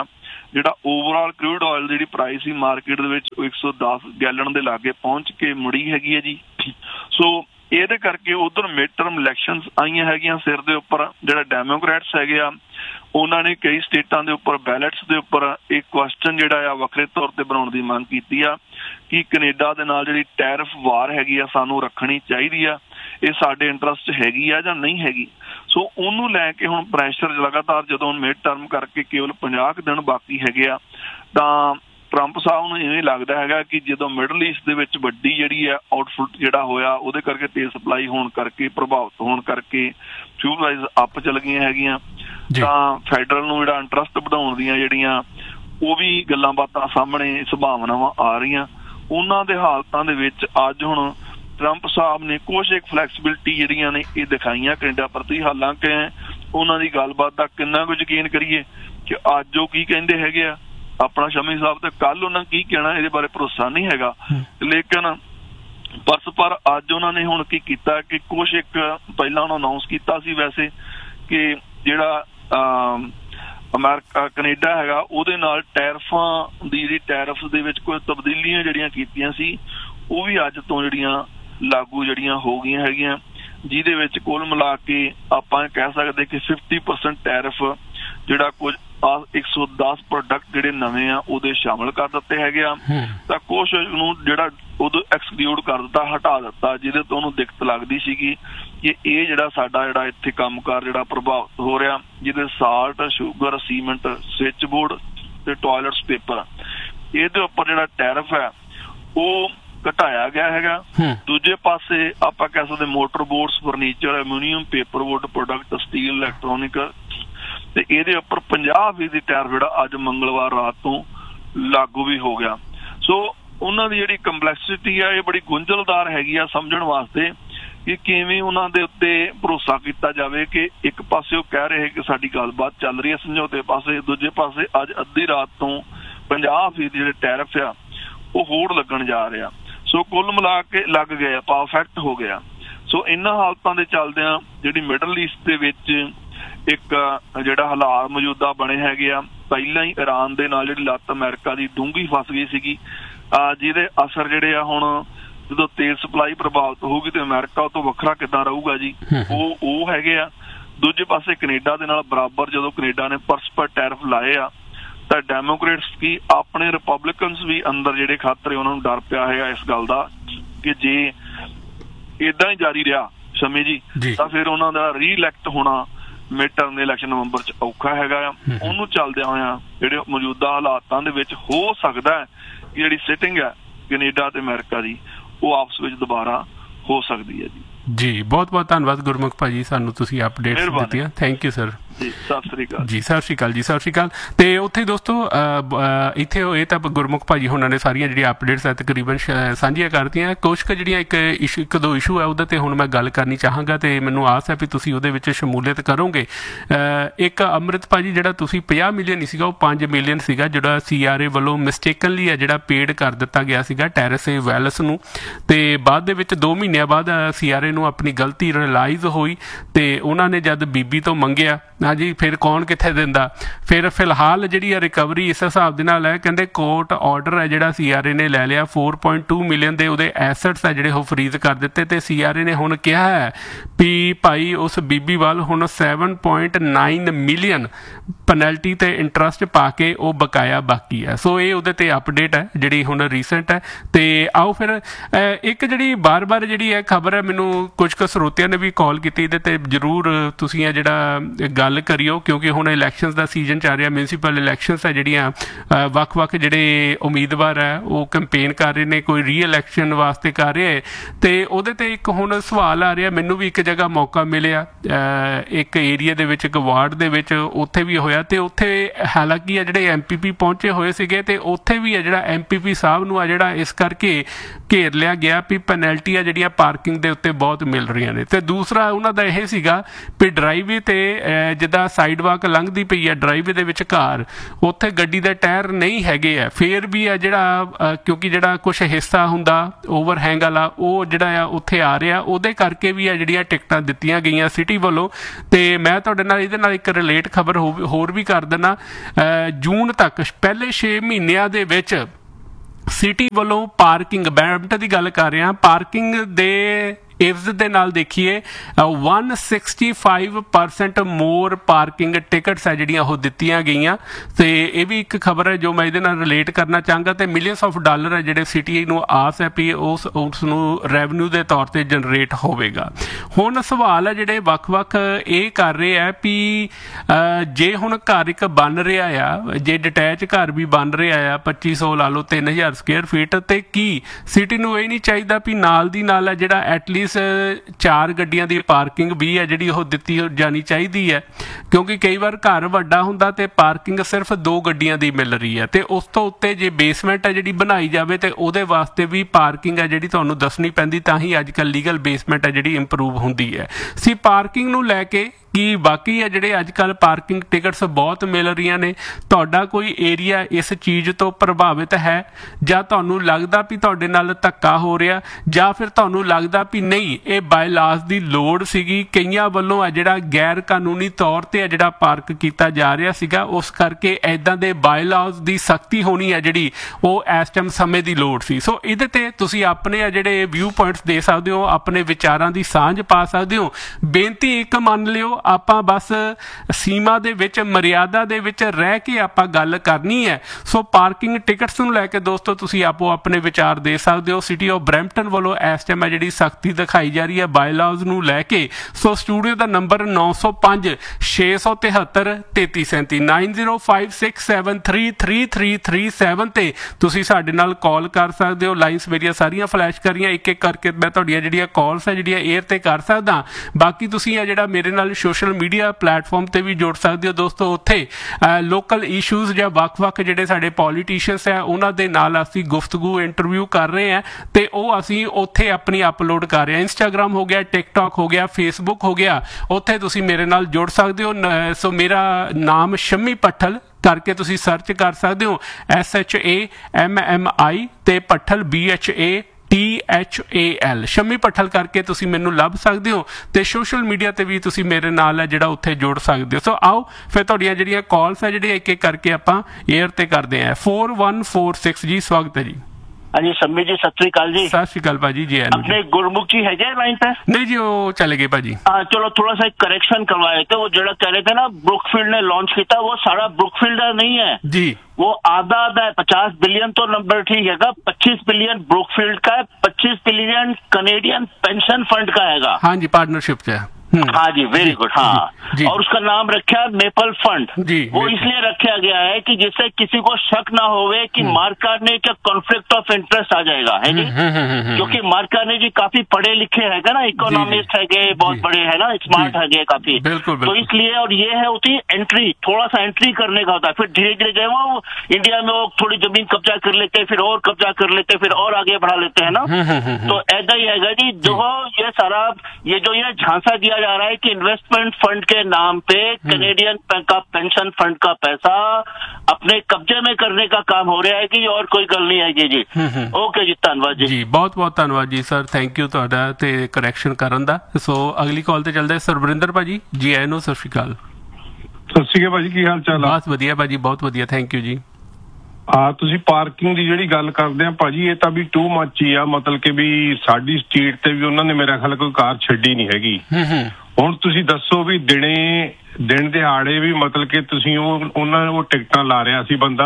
ਜਿਹੜਾ ਓਵਰਆਲ ਕਰੂਡ ਆਇਲ ਦੀ ਜਿਹੜੀ ਪ੍ਰਾਈਸ ਸੀ ਮਾਰਕੀਟ ਦੇ ਵਿੱਚ ਉਹ ਇੱਕ ਸੌ ਦਸ ਗੈਲਨ ਦੇ ਲਾਗੇ ਪਹੁੰਚ ਕੇ ਮੁੜੀ ਹੈਗੀ ਹੈ ਜੀ। ਸੋ ਇਹਦੇ ਕਰਕੇ ਉਧਰ ਮਿਡ ਟਰਮ ਇਲੈਕਸ਼ਨਸ ਆਈਆਂ ਹੈਗੀਆਂ ਸਿਰ ਦੇ ਉੱਪਰ। ਜਿਹੜਾ ਡੈਮੋਕ੍ਰੈਟਸ ਹੈਗੇ ਆ ਉਹਨਾਂ ਨੇ ਕਈ ਸਟੇਟਾਂ ਦੇ ਉੱਪਰ ਬੈਲਟਸ ਦੇ ਉੱਪਰ ਇੱਕ ਕੁਐਸਚਨ ਜਿਹੜਾ ਆ ਵੱਖਰੇ ਤੌਰ ਤੇ ਬਣਾਉਣ ਦੀ ਮੰਗ ਕੀਤੀ ਆ ਕਿ ਕੈਨੇਡਾ ਦੇ ਨਾਲ ਜਿਹੜੀ ਟੈਰਿਫ ਵਾਰ ਹੈਗੀ ਆ ਸਾਨੂੰ ਰੱਖਣੀ ਚਾਹੀਦੀ ਆ, ਇਹ ਸਾਡੇ ਇੰਟਰਸਟ ਹੈਗੀ ਆ ਜਾਂ ਨਹੀਂ ਹੈਗੀ। ਸੋ ਉਹਨੂੰ ਲੈ ਕੇ ਹੁਣ ਪ੍ਰੈਸ਼ਰ ਲਗਾਤਾਰ ਜਦੋਂ ਮਿਡ ਟਰਮ ਕਰਕੇ ਕੇਵਲ ਪੰਜਾਹ ਕੁ ਦਿਨ ਬਾਕੀ ਹੈਗੇ ਆ ਤਾਂ ਟਰੰਪ ਸਾਹਿਬ ਨੂੰ ਇਵੇਂ ਲੱਗਦਾ ਹੈਗਾ ਕਿ ਜਦੋਂ ਮਿਡਲ ਈਸਟ ਦੇ ਵਿੱਚ ਵੱਡੀ ਜਿਹੜੀ ਹੈ ਆਊਟਪੁੱਟ ਜਿਹੜਾ ਹੋਇਆ ਉਹਦੇ ਕਰਕੇ ਤੇਲ ਸਪਲਾਈ ਹੋਣ ਕਰਕੇ ਪ੍ਰਭਾਵਿਤ ਹੋਣ ਕਰਕੇ ਫਿਊਲ ਪ੍ਰਾਈਸ ਅੱਪ ਚੱਲ ਗਈਆਂ ਹੈਗੀਆਂ ਤਾਂ ਫੈਡਰਲ ਨੂੰ ਜਿਹੜਾ ਇੰਟਰਸਟ ਵਧਾਉਣ ਦੀਆਂ ਜਿਹੜੀਆਂ ਉਹ ਵੀ ਗੱਲਾਂ ਬਾਤਾਂ ਸਾਹਮਣੇ ਸੰਭਾਵਨਾਵਾਂ ਆ ਰਹੀਆਂ। ਉਹਨਾਂ ਦੇ ਹਾਲਤਾਂ ਦੇ ਵਿੱਚ ਅੱਜ ਹੁਣ ਟਰੰਪ ਸਾਹਿਬ ਨੇ ਕੁਛ ਇੱਕ ਫਲੈਕਸੀਬਿਲਿਟੀ ਜਿਹੜੀਆਂ ਨੇ ਇਹ ਦਿਖਾਈਆਂ ਕੈਨੇਡਾ ਪ੍ਰਤੀ। ਹਾਲਾਂਕਿ ਉਹਨਾਂ ਦੀ ਗੱਲਬਾਤ ਦਾ ਕਿੰਨਾ ਕੁ ਯਕੀਨ ਕਰੀਏ ਕਿ ਅੱਜ ਉਹ ਕੀ ਕਹਿੰਦੇ ਹੈਗੇ ਆ ਆਪਣਾ ਸ਼ਮੀ ਸਾਹਿਬ ਤੇ ਕੱਲ ਉਹਨਾਂ ਕੀ ਕਹਿਣਾ ਇਹਦੇ ਬਾਰੇ ਭਰੋਸਾ ਨਹੀਂ ਹੈਗਾ। ਲੇਕਿਨ ਪਰਸ ਪਰ ਅੱਜ ਉਹਨਾਂ ਨੇ ਹੁਣ ਕੀ ਕੀਤਾ ਕਿ ਕੁਛ ਇੱਕ ਪਹਿਲਾਂ ਉਹਨਾਂ ਅਨਾਉਂਸ ਕੀਤਾ ਸੀ ਵੈਸੇ ਕਿ ਜਿਹੜਾ ਅਮਰੀਕਾ ਕੈਨੇਡਾ ਹੈਗਾ ਉਹਦੇ ਨਾਲ ਟੈਰਿਫਾਂ ਦੀ ਜਿਹੜੀ ਟੈਰਿਫ ਦੇ ਵਿੱਚ ਕੋਈ ਤਬਦੀਲੀਆਂ ਜਿਹੜੀਆਂ ਕੀਤੀਆਂ ਸੀ ਉਹ ਵੀ ਅੱਜ ਤੋਂ ਜਿਹੜੀਆਂ ਲਾਗੂ ਜਿਹੜੀਆਂ ਹੋ ਗਈਆਂ ਹੈਗੀਆਂ, ਜਿਹਦੇ ਵਿੱਚ ਕੁੱਲ ਮਿਲਾ ਕੇ ਆਪਾਂ ਕਹਿ ਸਕਦੇ ਕਿ ਫਿਫਟੀ ਪਰਸੈਂਟ ਟੈਰਿਫ ਜਿਹੜਾ ਕੁਝ ਇੱਕ ਸੌ ਦਸ ਪ੍ਰੋਡਕਟ ਜਿਹੜੇ ਨਵੇਂ ਆ ਉਹਦੇ ਸ਼ਾਮਲ ਕਰ ਦਿੱਤੇ ਹੈਗੇ ਆ ਤਾਂ ਕੁਛ ਨੂੰ ਜਿਹੜਾ ਉਦੋਂ ਐਕਸਕਲੂਡ ਕਰ ਦਿੱਤਾ, ਹਟਾ ਦਿੱਤਾ, ਜਿਹਦੇ ਤੋਂ ਉਹਨੂੰ ਦਿੱਕਤ ਲੱਗਦੀ ਸੀਗੀ ਕਿ ਇਹ ਜਿਹੜਾ ਸਾਡਾ ਜਿਹੜਾ ਇੱਥੇ ਕੰਮਕਾਰ ਜਿਹੜਾ ਪ੍ਰਭਾਵਿਤ ਹੋ ਰਿਹਾ, ਜਿਹਦੇ salt, sugar, cement, switch board ਤੇ ਟਾਇਲਟਸ ਪੇਪਰ ਇਹਦੇ ਉੱਪਰ ਜਿਹੜਾ ਟੈਰਿਫ ਹੈ ਉਹ ਘਟਾਇਆ ਗਿਆ ਹੈਗਾ। ਦੂਜੇ ਪਾਸੇ ਆਪਾਂ ਕਹਿ ਸਕਦੇ motor boards, furniture, aluminium, paper board product, steel, electronic ਤੇ ਇਹਦੇ ਉੱਪਰ ਪੰਜਾਹ ਫੀਸਦੀ ਟੈਰਿਫ ਜਿਹੜਾ ਅੱਜ ਮੰਗਲਵਾਰ ਰਾਤ ਤੋਂ ਲਾਗੂ ਵੀ ਹੋ ਗਿਆ। ਸੋ ਉਹਨਾਂ ਦੀ ਜਿਹੜੀ ਕੰਪਲੈਕਸਿਟੀ ਆ ਇਹ ਬੜੀ ਗੁੰਝਲਦਾਰ ਹੈਗੀ ਆ ਸਮਝਣ ਵਾਸਤੇ ਕਿ ਕਿਵੇਂ ਉਹਨਾਂ ਦੇ ਉੱਤੇ ਭਰੋਸਾ ਕੀਤਾ ਜਾਵੇ ਕਿ ਇੱਕ ਪਾਸੇ ਉਹ ਕਹਿ ਰਹੇ ਕਿ ਸਾਡੀ ਗੱਲਬਾਤ ਚੱਲ ਰਹੀ ਹੈ ਸਮਝੌਤੇ ਪਾਸੇ, ਦੂਜੇ ਪਾਸੇ ਅੱਜ ਅੱਧੀ ਰਾਤ ਤੋਂ ਪੰਜਾਹ ਫੀਸਦੀ ਜਿਹੜੇ ਟੈਰਿਫ ਆ ਉਹ ਹੋਰ ਲੱਗਣ ਜਾ ਰਿਹਾ। ਸੋ ਕੁੱਲ ਮਿਲਾ ਕੇ ਲੱਗ ਗਿਆ, ਪਰਫੈਕਟ ਹੋ ਗਿਆ। ਸੋ ਇਹਨਾਂ ਹਾਲਤਾਂ ਦੇ ਚੱਲਦਿਆਂ ਜਿਹੜੀ ਮਿਡਲ ਈਸਟ ਦੇ ਵਿੱਚ ਇੱਕ ਜਿਹੜਾ ਹਾਲਾਤ ਮੌਜੂਦਾ ਬਣੇ ਹੈਗੇ ਆ, ਪਹਿਲਾਂ ਹੀ ਈਰਾਨ ਦੇ ਨਾਲ ਜਿਹੜੀ ਲੱਤ ਅਮਰੀਕਾ ਦੀ ਡੂੰਘੀ ਫਸ ਗਈ ਸੀਗੀ, ਜਿਹਦੇ ਅਸਰ ਜਿਹੜੇ ਆ ਹੁਣ ਜਦੋਂ ਤੇਲ ਸਪਲਾਈ ਪ੍ਰਭਾਵਿਤ ਹੋਊਗੀ ਤੇ ਅਮਰੀਕਾ ਤੋਂ ਵੱਖਰਾ ਕਿੱਦਾਂ ਰਹੂਗਾ ਜੀ, ਉਹ ਉਹ ਹੈਗੇ ਆ। ਦੂਜੇ ਪਾਸੇ ਕੈਨੇਡਾ ਦੇ ਨਾਲ ਬਰਾਬਰ ਜਦੋਂ ਕੈਨੇਡਾ ਨੇ ਪਰਸਪਰ ਟੈਰਿਫ ਲਾਏ ਆ ਤਾਂ ਡੈਮੋਕ੍ਰੇਟਸ ਕੀ ਆਪਣੇ ਰਿਪਬਲਿਕਨਸ ਵੀ ਅੰਦਰ ਜਿਹੜੇ ਖਾਤਰੇ ਉਹਨਾਂ ਨੂੰ ਡਰ ਪਿਆ ਹੈਗਾ ਇਸ ਗੱਲ ਦਾ ਕਿ ਜੇ ਏਦਾਂ ਹੀ ਜਾਰੀ ਰਿਹਾ ਸ਼ਮੀ ਜੀ ਤਾਂ ਫਿਰ ਉਹਨਾਂ ਦਾ ਰੀਇਲੈਕਟ ਹੋਣਾ ਮਿਡ ਟਰਮ ਦੇ ਇਲੈਕਸ਼ਨ ਨਵੰਬਰ ਚ ਔਖਾ ਹੈਗਾ ਆ। ਉਹਨੂੰ ਚੱਲਦਿਆਂ ਹੋਇਆਂ ਜਿਹੜੇ ਮੌਜੂਦਾ ਹਾਲਾਤਾਂ ਦੇ ਵਿੱਚ ਹੋ ਸਕਦਾ ਹੈ ਕਿ ਜਿਹੜੀ ਸਿਟਿੰਗ ਹੈ ਕੈਨੇਡਾ ਤੇ ਅਮਰੀਕਾ ਦੀ ਉਹ ਆਪਸ ਵਿੱਚ ਦੁਬਾਰਾ ਹੋ ਸਕਦੀ ਹੈ ਜੀ। ਜੀ ਬਹੁਤ ਬਹੁਤ ਧੰਨਵਾਦ ਗੁਰਮੁਖ ਭਾਜੀ, ਸਾਨੂੰ ਤੁਸੀਂ ਅਪਡੇਟਸ ਦਿੱਤੀਆਂ। ਥੈਂਕ ਯੂ ਸਰ ਜੀ। ਸਤਿ ਸ੍ਰੀ ਅਕਾਲ ਜੀ। ਸਤਿ ਸ੍ਰੀ ਅਕਾਲ ਜੀ। ਸਤਿ ਸ੍ਰੀ ਅਕਾਲ। ਤੇ ਉੱਥੇ ਦੋਸਤੋ ਇੱਥੇ ਇਹ ਤਾਂ ਗੁਰਮੁਖ ਭਾਜੀ ਉਹਨਾਂ ਨੇ ਸਾਰੀਆਂ ਜਿਹੜੀਆਂ ਅਪਡੇਟਸ ਹੈ ਤਕਰੀਬਨ ਸਾਂਝੀਆਂ ਕਰਤੀਆਂ। ਕੁਛ ਕੁ ਜਿਹੜੀਆਂ ਇੱਕ ਇਸ਼ੂ ਇੱਕ ਦੋ ਇਸ਼ੂ ਹੈ ਉਹਦੇ ਤੇ ਹੁਣ ਮੈਂ ਗੱਲ ਕਰਨੀ ਚਾਹਾਂਗਾ ਤੇ ਮੈਨੂੰ ਆਸ ਹੈ ਵੀ ਤੁਸੀਂ ਉਹਦੇ ਵਿੱਚ ਸ਼ਮੂਲੀਅਤ ਕਰੋਗੇ। ਇੱਕ ਅੰਮ੍ਰਿਤ ਭਾਜੀ ਜਿਹੜਾ ਤੁਸੀਂ ਪੰਜਾਹ ਮਿਲੀਅਨ ਨਹੀਂ ਸੀਗਾ ਉਹ ਪੰਜ ਮਿਲੀਅਨ ਸੀਗਾ ਜਿਹੜਾ ਸੀ ਆਰ ਏ ਵੱਲੋਂ ਮਿਸਟੇਕਨਲੀ ਹੈ ਜਿਹੜਾ ਪੇਡ ਕਰ ਦਿੱਤਾ ਗਿਆ ਸੀਗਾ ਟੈਰਸ ਵੈਲਸ ਨੂੰ, ਤੇ ਬਾਅਦ ਦੇ ਵਿੱਚ ਦੋ ਮਹੀਨਿਆਂ ਬਾਅਦ ਸੀ ਆਰ ਏ ਨੂੰ ਆਪਣੀ ਗਲਤੀ ਰਿਅਲਾਈਜ਼ ਹੋਈ ਤੇ ਉਹਨਾਂ ਨੇ ਜਦ ਬੀਬੀ ਤੋਂ ਮੰਗਿਆ ਹਾਂਜੀ ਫਿਰ ਕੌਣ ਕਿੱਥੇ ਦਿੰਦਾ। ਫਿਰ ਫਿਲਹਾਲ ਜਿਹੜੀ ਆ ਰਿਕਵਰੀ ਇਸ ਹਿਸਾਬ ਦੇ ਨਾਲ ਹੈ, ਕਹਿੰਦੇ ਕੋਰਟ ਆਰਡਰ ਹੈ ਜਿਹੜਾ ਸੀ ਆਰ ਏ ਨੇ ਲੈ ਲਿਆ, ਚਾਰ ਪੁਆਇੰਟ ਦੋ ਮਿਲੀਅਨ ਦੇ ਉਹਦੇ ਐਸੈਟਸ ਹੈ ਜਿਹੜੇ ਉਹ ਫਰੀਜ਼ ਕਰ ਦਿੱਤੇ ਤੇ ਸੀ ਆਰ ਏ ਨੇ ਹੁਣ ਕਿਹਾ ਹੈ ਵੀ ਭਾਈ ਉਸ ਬੀਬੀ ਵੱਲ ਹੁਣ ਸੱਤ ਪੁਆਇੰਟ ਨੌ ਮਿਲੀਅਨ ਪੈਨਲਟੀ ਤੇ ਇੰਟਰਸਟ ਪਾ ਕੇ ਉਹ ਬਕਾਇਆ ਬਾਕੀ ਹੈ। ਸੋ ਇਹ ਉਹਦੇ ਤੇ ਅਪਡੇਟ ਹੈ ਜਿਹੜੀ ਹੁਣ ਰੀਸੈਂਟ ਹੈ। ਤੇ ਆਓ ਫਿਰ ਇੱਕ ਜਿਹੜੀ ਬਾਰ-ਬਾਰ ਜਿਹੜੀ ਹੈ ਖਬਰ ਹੈ, ਮੈਨੂੰ ਕੁਝ ਕੁ ਸਰੋਤਿਆਂ ਨੇ ਵੀ ਕਾਲ ਕੀਤੀ ਇਹਦੇ ਤੇ ਜ਼ਰੂਰ ਤੁਸੀਂ ਇਹ ਜਿਹੜਾ ਗੱਲ ਕਰਿਓ ਕਿਉਂਕਿ ਹੁਣ ਇਲੈਕਸ਼ਨਸ ਦਾ ਸੀਜ਼ਨ ਚੱਲ ਰਿਹਾ, ਮਿਊਨਿਸਪਲ ਇਲੈਕਸ਼ਨਸ ਹੈ ਜਿਹੜੀਆਂ ਵੱਖ-ਵੱਖ ਜਿਹੜੇ ਉਮੀਦਵਾਰ ਹੈ ਉਹ ਕੰਪੇਨ ਕਰ ਰਹੇ ਨੇ, ਕੋਈ ਰੀ ਇਲੈਕਸ਼ਨ ਵਾਸਤੇ ਕਰ ਰਿਹਾ ਹੈ ਤੇ ਉਹਦੇ ਤੇ ਇੱਕ ਹੁਣ ਸਵਾਲ ਆ ਰਿਹਾ। ਮੈਨੂੰ ਵੀ ਇੱਕ ਜਗ੍ਹਾ ਮੌਕਾ ਮਿਲਿਆ ਇੱਕ ਏਰੀਆ ਦੇ ਵਿੱਚ, ਇੱਕ ਵਾਰਡ ਦੇ ਵਿੱਚ, ਉੱਥੇ ਵੀ ਹੋਇਆ ਤੇ ਉੱਥੇ ਹਾਲਾਂਕਿ ਆ ਜਿਹੜੇ ਐਮ ਪੀ ਪੀ ਪਹੁੰਚੇ ਹੋਏ ਸੀਗੇ ਤੇ ਉੱਥੇ ਵੀ ਆ ਜਿਹੜਾ ਐਮ ਪੀ ਪੀ ਸਾਹਿਬ ਨੂੰ ਆ ਜਿਹੜਾ ਇਸ ਕਰਕੇ ਘੇਰ ਲਿਆ ਗਿਆ ਵੀ ਪੈਨਲਟੀਆਂ ਜਿਹੜੀਆਂ ਪਾਰਕਿੰਗ ਦੇ ਉੱਤੇ ਬਹੁਤ ਮਿਲ ਰਹੀਆਂ ਨੇ ਤੇ ਦੂਸਰਾ ਉਹਨਾਂ ਦਾ ਇਹ ਸੀਗਾ ਵੀ ਡਰਾਈਵੇ ਤੇ ਜਿੱਦਾਂ ਸਾਈਡ ਵਾਕ ਲੰਘਦੀ ਪਈ ਹੈ ਡਰਾਈਵੇ ਦੇ ਵਿੱਚ ਘਰ, ਉੱਥੇ ਗੱਡੀ ਦੇ ਟਾਇਰ ਨਹੀਂ ਹੈਗੇ ਆ, ਫਿਰ ਵੀ ਆ ਜਿਹੜਾ ਕਿਉਂਕਿ ਜਿਹੜਾ ਕੁਛ ਹਿੱਸਾ ਹੁੰਦਾ ਓਵਰਹੈਂਗ ਵਾਲਾ ਉਹ ਜਿਹੜਾ ਆ ਉੱਥੇ ਆ ਰਿਹਾ, ਉਹਦੇ ਕਰਕੇ ਵੀ ਆ ਜਿਹੜੀਆਂ ਟਿਕਟਾਂ ਦਿੱਤੀਆਂ ਗਈਆਂ ਸਿਟੀ ਵੱਲੋਂ। ਤੇ ਮੈਂ ਤੁਹਾਡੇ ਨਾਲ ਇਹਦੇ ਨਾਲ ਇੱਕ ਰਿਲੇਟ ਖਬਰ ਹੋਰ ਵੀ ਕਰ ਦਿੰਦਾ। ਜੂਨ ਤੱਕ ਪਹਿਲੇ ਛੇ ਮਹੀਨਿਆਂ ਦੇ ਵਿੱਚ ਸਿਟੀ ਵੱਲੋਂ ਪਾਰਕਿੰਗ, ਬੈਂਪਟ ਦੀ ਗੱਲ ਕਰ ਰਿਹਾ, ਪਾਰਕਿੰਗ ਦੇ ਇਵਜ਼ ਦੇ ਨਾਲ ਦੇਖੀਏ ਇੱਕ ਸੌ ਪੈਂਸਠ ਪਰਸੈਂਟ ਮੋਰ ਪਾਰਕਿੰਗ ਟਿਕਟਸ ਹੈ ਜਿਹੜੀਆਂ ਉਹ ਦਿੱਤੀਆਂ ਗਈਆਂ। ਤੇ ਇਹ ਵੀ ਇੱਕ ਖਬਰ ਹੈ ਜੋ ਮੈਂ ਇਹਦੇ ਨਾਲ ਰਿਲੇਟ ਕਰਨਾ ਚਾਹਾਂਗਾ। ਤੇ ਮਿਲੀਅਨਸ ਆਫ ਡਾਲਰ ਹੈ ਜਿਹੜੇ ਸਿਟੀ ਨੂੰ ਆਸ ਹੈ ਵੀ ਉਸ ਉਸ ਨੂੰ ਰੈਵਨਿਊ ਦੇ ਤੌਰ ਤੇ ਜਨਰੇਟ ਹੋਵੇਗਾ। ਹੁਣ ਸਵਾਲ ਹੈ ਜਿਹੜੇ ਵੱਖ-ਵੱਖ ਇਹ ਕਰ ਰਹੇ ਆ ਵੀ ਜੇ ਹੁਣ ਘਰ ਇੱਕ ਬਣ ਰਿਹਾ ਆ, ਜੇ ਡਿਟੈਚ ਘਰ ਵੀ ਬਣ ਰਿਹਾ ਆ ਪੱਚੀ ਸੌ ਲਾ ਲਓ ਤਿੰਨ ਹਜ਼ਾਰ ਸਕੁਅਰ ਫੀਟ, ਤੇ ਕੀ ਸਿਟੀ ਨੂੰ ਇਹ ਨਹੀਂ ਚਾਹੀਦਾ ਵੀ ਨਾਲ ਦੀ ਨਾਲ ਹੈ ਜਿਹੜਾ ਐਟਲੀਸਟ ਚਾਰ ਗੱਡੀਆਂ ਦੀ ਪਾਰਕਿੰਗ ਵੀ ਹੈ ਜਿਹੜੀ ਉਹ ਦਿੱਤੀ ਜਾਣੀ ਚਾਹੀਦੀ ਹੈ, ਕਿਉਂਕਿ ਕਈ ਵਾਰ ਘਰ ਵੱਡਾ ਹੁੰਦਾ ਤੇ ਪਾਰਕਿੰਗ ਸਿਰਫ ਦੋ ਗੱਡੀਆਂ ਦੀ ਮਿਲ ਰਹੀ ਹੈ। ਤੇ ਉਸ ਤੋਂ ਉੱਤੇ ਜੇ ਬੇਸਮੈਂਟ ਹੈ ਜਿਹੜੀ ਬਣਾਈ ਜਾਵੇ ਤੇ ਉਹਦੇ ਵਾਸਤੇ ਵੀ ਪਾਰਕਿੰਗ ਹੈ ਜਿਹੜੀ ਤੁਹਾਨੂੰ ਦੱਸਣੀ ਪੈਂਦੀ, ਤਾਂ ਹੀ ਅੱਜ ਕੱਲ੍ਹ ਲੀਗਲ ਬੇਸਮੈਂਟ ਹੈ ਜਿਹੜੀ ਇੰਪਰੂਵ ਹੁੰਦੀ ਹੈ। ਸੀ ਪਾਰਕਿੰਗ ਨੂੰ ਲੈ ਕੇ ਕਿ ਬਾਕੀ ਹੈ ਜਿਹੜੇ ਅੱਜ ਕੱਲ੍ਹ ਪਾਰਕਿੰਗ ਟਿਕਟਸ ਬਹੁਤ ਮਿਲ ਰਹੀਆਂ ਨੇ, ਤੁਹਾਡਾ ਕੋਈ ਏਰੀਆ ਇਸ ਚੀਜ਼ ਤੋਂ ਪ੍ਰਭਾਵਿਤ ਹੈ ਜਾਂ ਤੁਹਾਨੂੰ ਲੱਗਦਾ ਵੀ ਤੁਹਾਡੇ ਨਾਲ ਧੱਕਾ ਹੋ ਰਿਹਾ, ਜਾਂ ਫਿਰ ਤੁਹਾਨੂੰ ਲੱਗਦਾ ਵੀ ਨਹੀਂ ਇਹ ਬਾਇਲਾਜ਼ ਦੀ ਲੋੜ ਸੀਗੀ, ਕਈਆਂ ਵੱਲੋਂ ਆ ਜਿਹੜਾ ਗੈਰ ਕਾਨੂੰਨੀ ਤੌਰ ਤੇ ਆ ਜਿਹੜਾ ਪਾਰਕ ਕੀਤਾ ਜਾ ਰਿਹਾ ਸੀਗਾ, ਉਸ ਕਰਕੇ ਇੱਦਾਂ ਦੇ ਬਾਇਲਾਜ਼ ਦੀ ਸਖਤੀ ਹੋਣੀ ਹੈ ਜਿਹੜੀ ਉਹ ਇਸ ਟਾਈਮ ਸਮੇਂ ਦੀ ਲੋੜ ਸੀ। ਸੋ ਇਹਦੇ ਤੇ ਤੁਸੀਂ ਆਪਣੇ ਆ ਜਿਹੜੇ ਵਿਊ ਪੁਆਇੰਟਸ ਦੇ ਸਕਦੇ ਹੋ, ਆਪਣੇ ਵਿਚਾਰਾਂ ਦੀ ਸਾਂਝ ਪਾ ਸਕਦੇ ਹੋ। ਬੇਨਤੀ ਇੱਕ ਮੰਨ ਲਿਓ, ਆਪਾਂ ਬਸ ਸੀਮਾ ਦੇ ਵਿੱਚ, ਮਰਿਆਦਾ ਦੇ ਵਿੱਚ ਰਹਿ ਕੇ ਆਪਾਂ ਗੱਲ ਕਰਨੀ ਹੈ। ਸੋ ਪਾਰਕਿੰਗ ਟਿਕਟਸ ਨੂੰ ਲੈ ਕੇ ਦੋਸਤੋ ਤੁਸੀਂ ਆਪੋ ਆਪਣੇ ਵਿਚਾਰ ਦੇ ਸਕਦੇ ਹੋ। ਸਿਟੀ ਆਫ ਬਰੈਂਪਟਨ ਵੱਲੋਂ ਇਸ ਟਾਈਮ ਹੈ ਜਿਹੜੀ ਸਖਤੀ ਦਿਖਾਈ ਜਾ ਰਹੀ ਹੈ ਬਾਇਲਾਜ਼ ਨੂੰ ਲੈ ਕੇ। ਸੋ ਸਟੂਡੀਓ ਦਾ ਨੰਬਰ ਨੌ ਸੌ ਪੰਜ ਛੇ ਸੌ ਤਿਹੱਤਰ ਤੇਤੀ ਸੈਂਤੀ nine zero five six seven three three three three seven ਤੇ ਤੁਸੀਂ ਸਾਡੇ ਨਾਲ ਕਾਲ ਕਰ ਸਕਦੇ ਹੋ। ਲਾਈਨਸ ਮੇਰੀਆਂ ਸਾਰੀਆਂ ਫਲੈਸ਼ ਕਰੀਆਂ, ਇੱਕ ਇੱਕ ਕਰਕੇ ਮੈਂ ਤੁਹਾਡੀਆਂ ਜਿਹੜੀਆਂ ਕਾਲਸ ਹੈ ਜਿਹੜੀਆਂ ਏਅਰ ਤੇ ਕਰ ਸਕਦਾ। ਬਾਕੀ ਤੁਸੀਂ ਆ ਜਿਹੜਾ ਮੇਰੇ ਨਾਲ ਸੋਸ਼ਲ ਮੀਡੀਆ ਪਲੇਟਫਾਰਮ ਤੇ ਵੀ ਜੁੜ ਸਕਦੇ ਹੋ ਦੋਸਤੋ। ਉੱਥੇ ਲੋਕਲ ਇਸ਼ੂਜ਼ ਜਾਂ ਵੱਖ-ਵੱਖ ਜਿਹੜੇ ਸਾਡੇ ਪੋਲੀਟੀਸ਼ੀਅਨਸ ਹੈ ਉਹਨਾਂ ਦੇ ਨਾਲ ਅਸੀਂ ਗੁਫ਼ਤਗੂ, ਇੰਟਰਵਿਊ ਕਰ ਰਹੇ ਹਾਂ ਤੇ ਉਹ ਅਸੀਂ ਉੱਥੇ ਆਪਣੀ ਅਪਲੋਡ ਕਰ ਰਹੇ ਹਾਂ। ਇੰਸਟਾਗ੍ਰਾਮ ਹੋ ਗਿਆ, ਟਿਕਟੌਕ ਹੋ ਗਿਆ, ਫੇਸਬੁੱਕ ਹੋ ਗਿਆ, ਉੱਥੇ ਤੁਸੀਂ ਮੇਰੇ ਨਾਲ ਜੁੜ ਸਕਦੇ ਹੋ। ਸੋ ਮੇਰਾ ਨਾਮ ਸ਼ੰਮੀ ਪੱਠਲ ਕਰਕੇ ਤੁਸੀਂ ਸਰਚ ਕਰ ਸਕਦੇ ਹੋ, S H A M M I ਤੇ ਪੱਠਲ B H A T H A L, Shammi ਪੱਠਲ ਕਰਕੇ ਤੁਸੀਂ ਮੈਨੂੰ ਲੱਭ ਸਕਦੇ ਹੋ। ਤੇ ਸੋਸ਼ਲ ਮੀਡੀਆ ਤੇ ਵੀ ਤੁਸੀਂ ਮੇਰੇ ਨਾਲ ਹੈ ਜਿਹੜਾ ਉੱਥੇ ਜੁੜ ਸਕਦੇ ਹੋ। ਸੋ ਆਓ ਫਿਰ ਤੁਹਾਡੀਆਂ ਜਿਹੜੀਆਂ ਕਾਲਸ ਹੈ ਜਿਹੜੀਆਂ ਇੱਕ ਇੱਕ ਕਰਕੇ ਆਪਾਂ ਏਅਰ ਤੇ ਕਰਦੇ ਹਾਂ। Four one four six G, ਸਵਾਗਤ ਹੈ ਜੀ। ਹਾਂਜੀ ਸ਼ੰਮੀ ਜੀ, ਸਤਿ ਸ੍ਰੀ ਅਕਾਲ ਜੀ। ਸਤਿ ਸ੍ਰੀ ਅਕਾਲ ਭਾਜੀ जी। अपने गुरमुख जी है क्या लाइन पे? नहीं जी, वो चले गए भाजी। हाँ चलो, थोड़ा सा एक करेक्शन करवाए थे। वो जरा कह रहे थे ना ब्रुकफील्ड ने लॉन्च किया, वो सारा ब्रुकफील्ड नहीं है जी, वो आधा आधा है। पचास बिलियन तो नंबर ठीक है, पच्चीस बिलियन ब्रुकफील्ड का है, पच्चीस बिलियन कनेडियन पेंशन फंड का है। हाँ जी, पार्टनरशिप से। हाँ जी, वेरी गुड। हाँ जी, और उसका नाम रखा है मेपल फंड जी। वो इसलिए रखा गया है कि जिससे किसी को शक ना होवे कि मार्क कार्ने का कॉन्फ्लिक्ट ऑफ इंटरेस्ट आ जाएगा, है जी। क्योंकि मार्क कार्ने जी काफी पढ़े लिखे है ना, इकोनॉमिस्ट है गए, बहुत बड़े है ना, स्मार्ट है गए काफी, तो इसलिए। और ये है होती एंट्री, थोड़ा सा एंट्री करने का होता है, फिर धीरे धीरे जो है वो इंडिया में वो थोड़ी जमीन कब्जा कर लेते हैं, फिर और कब्जा कर लेते हैं, फिर और आगे बढ़ा लेते हैं ना। तो ऐसा ही है जी, जो ये सारा ये जो ये झांसा दिया जा रहा है कि इन्वेस्टमेंट फंड के नाम पे कैनेडियन का पेंशन फंड का पैसा अपने कब्जे में करने का काम हो रहा है कि और कोई गल नहीं है जी। ओके जी, धन्यवाद जी। जी बहुत बहुत धन्यवाद जी सर, थैंक यू ਤੁਹਾਡਾ ਤੇ ਕਰੈਕਸ਼ਨ ਕਰਨ ਦਾ। ਸੋ ਅਗਲੀ ਕਾਲ ਤੇ ਚੱਲਦੇ ਸਰਵਰਿੰਦਰ ਭਾਜੀ ਜੀ। ਆਇਆਂ ਨੂੰ, ਸਤਿ ਸ਼੍ਰੀ ਅਕਾਲ। ਸਤਿ ਸ਼੍ਰੀ ਅਕਾਲ ਭਾਜੀ, ਕੀ ਹਾਲ ਚਾਲ ਆ? ਬਸ ਵਧੀਆ ਭਾਜੀ, ਬਹੁਤ ਵਧੀਆ, ਥੈਂਕ ਯੂ ਜੀ। ਹਾਂ, ਤੁਸੀਂ ਪਾਰਕਿੰਗ ਦੀ ਜਿਹੜੀ ਗੱਲ ਕਰਦੇ ਆ ਭਾਜੀ, ਇਹ ਤਾਂ ਵੀ ਟੂ ਮੱਚ ਹੀ ਆ। ਮਤਲਬ ਕਿ ਵੀ ਸਾਡੀ ਸਟਰੀਟ ਤੇ ਵੀ ਉਹਨਾਂ ਨੇ ਮੇਰਾ ਖਿਆਲ ਕੋਈ ਕਾਰ ਛੱਡੀ ਨਹੀਂ ਹੈਗੀ। ਹੁਣ ਤੁਸੀਂ ਦੱਸੋ ਵੀ ਦਿਨੇ ਦਿਨ ਦਿਹਾੜੇ ਵੀ ਮਤਲਬ ਕਿ ਤੁਸੀਂ ਉਹ ਉਹਨਾਂ ਉਹ ਟਿਕਟਾਂ ਲਾ ਰਿਹਾ ਸੀ ਬੰਦਾ,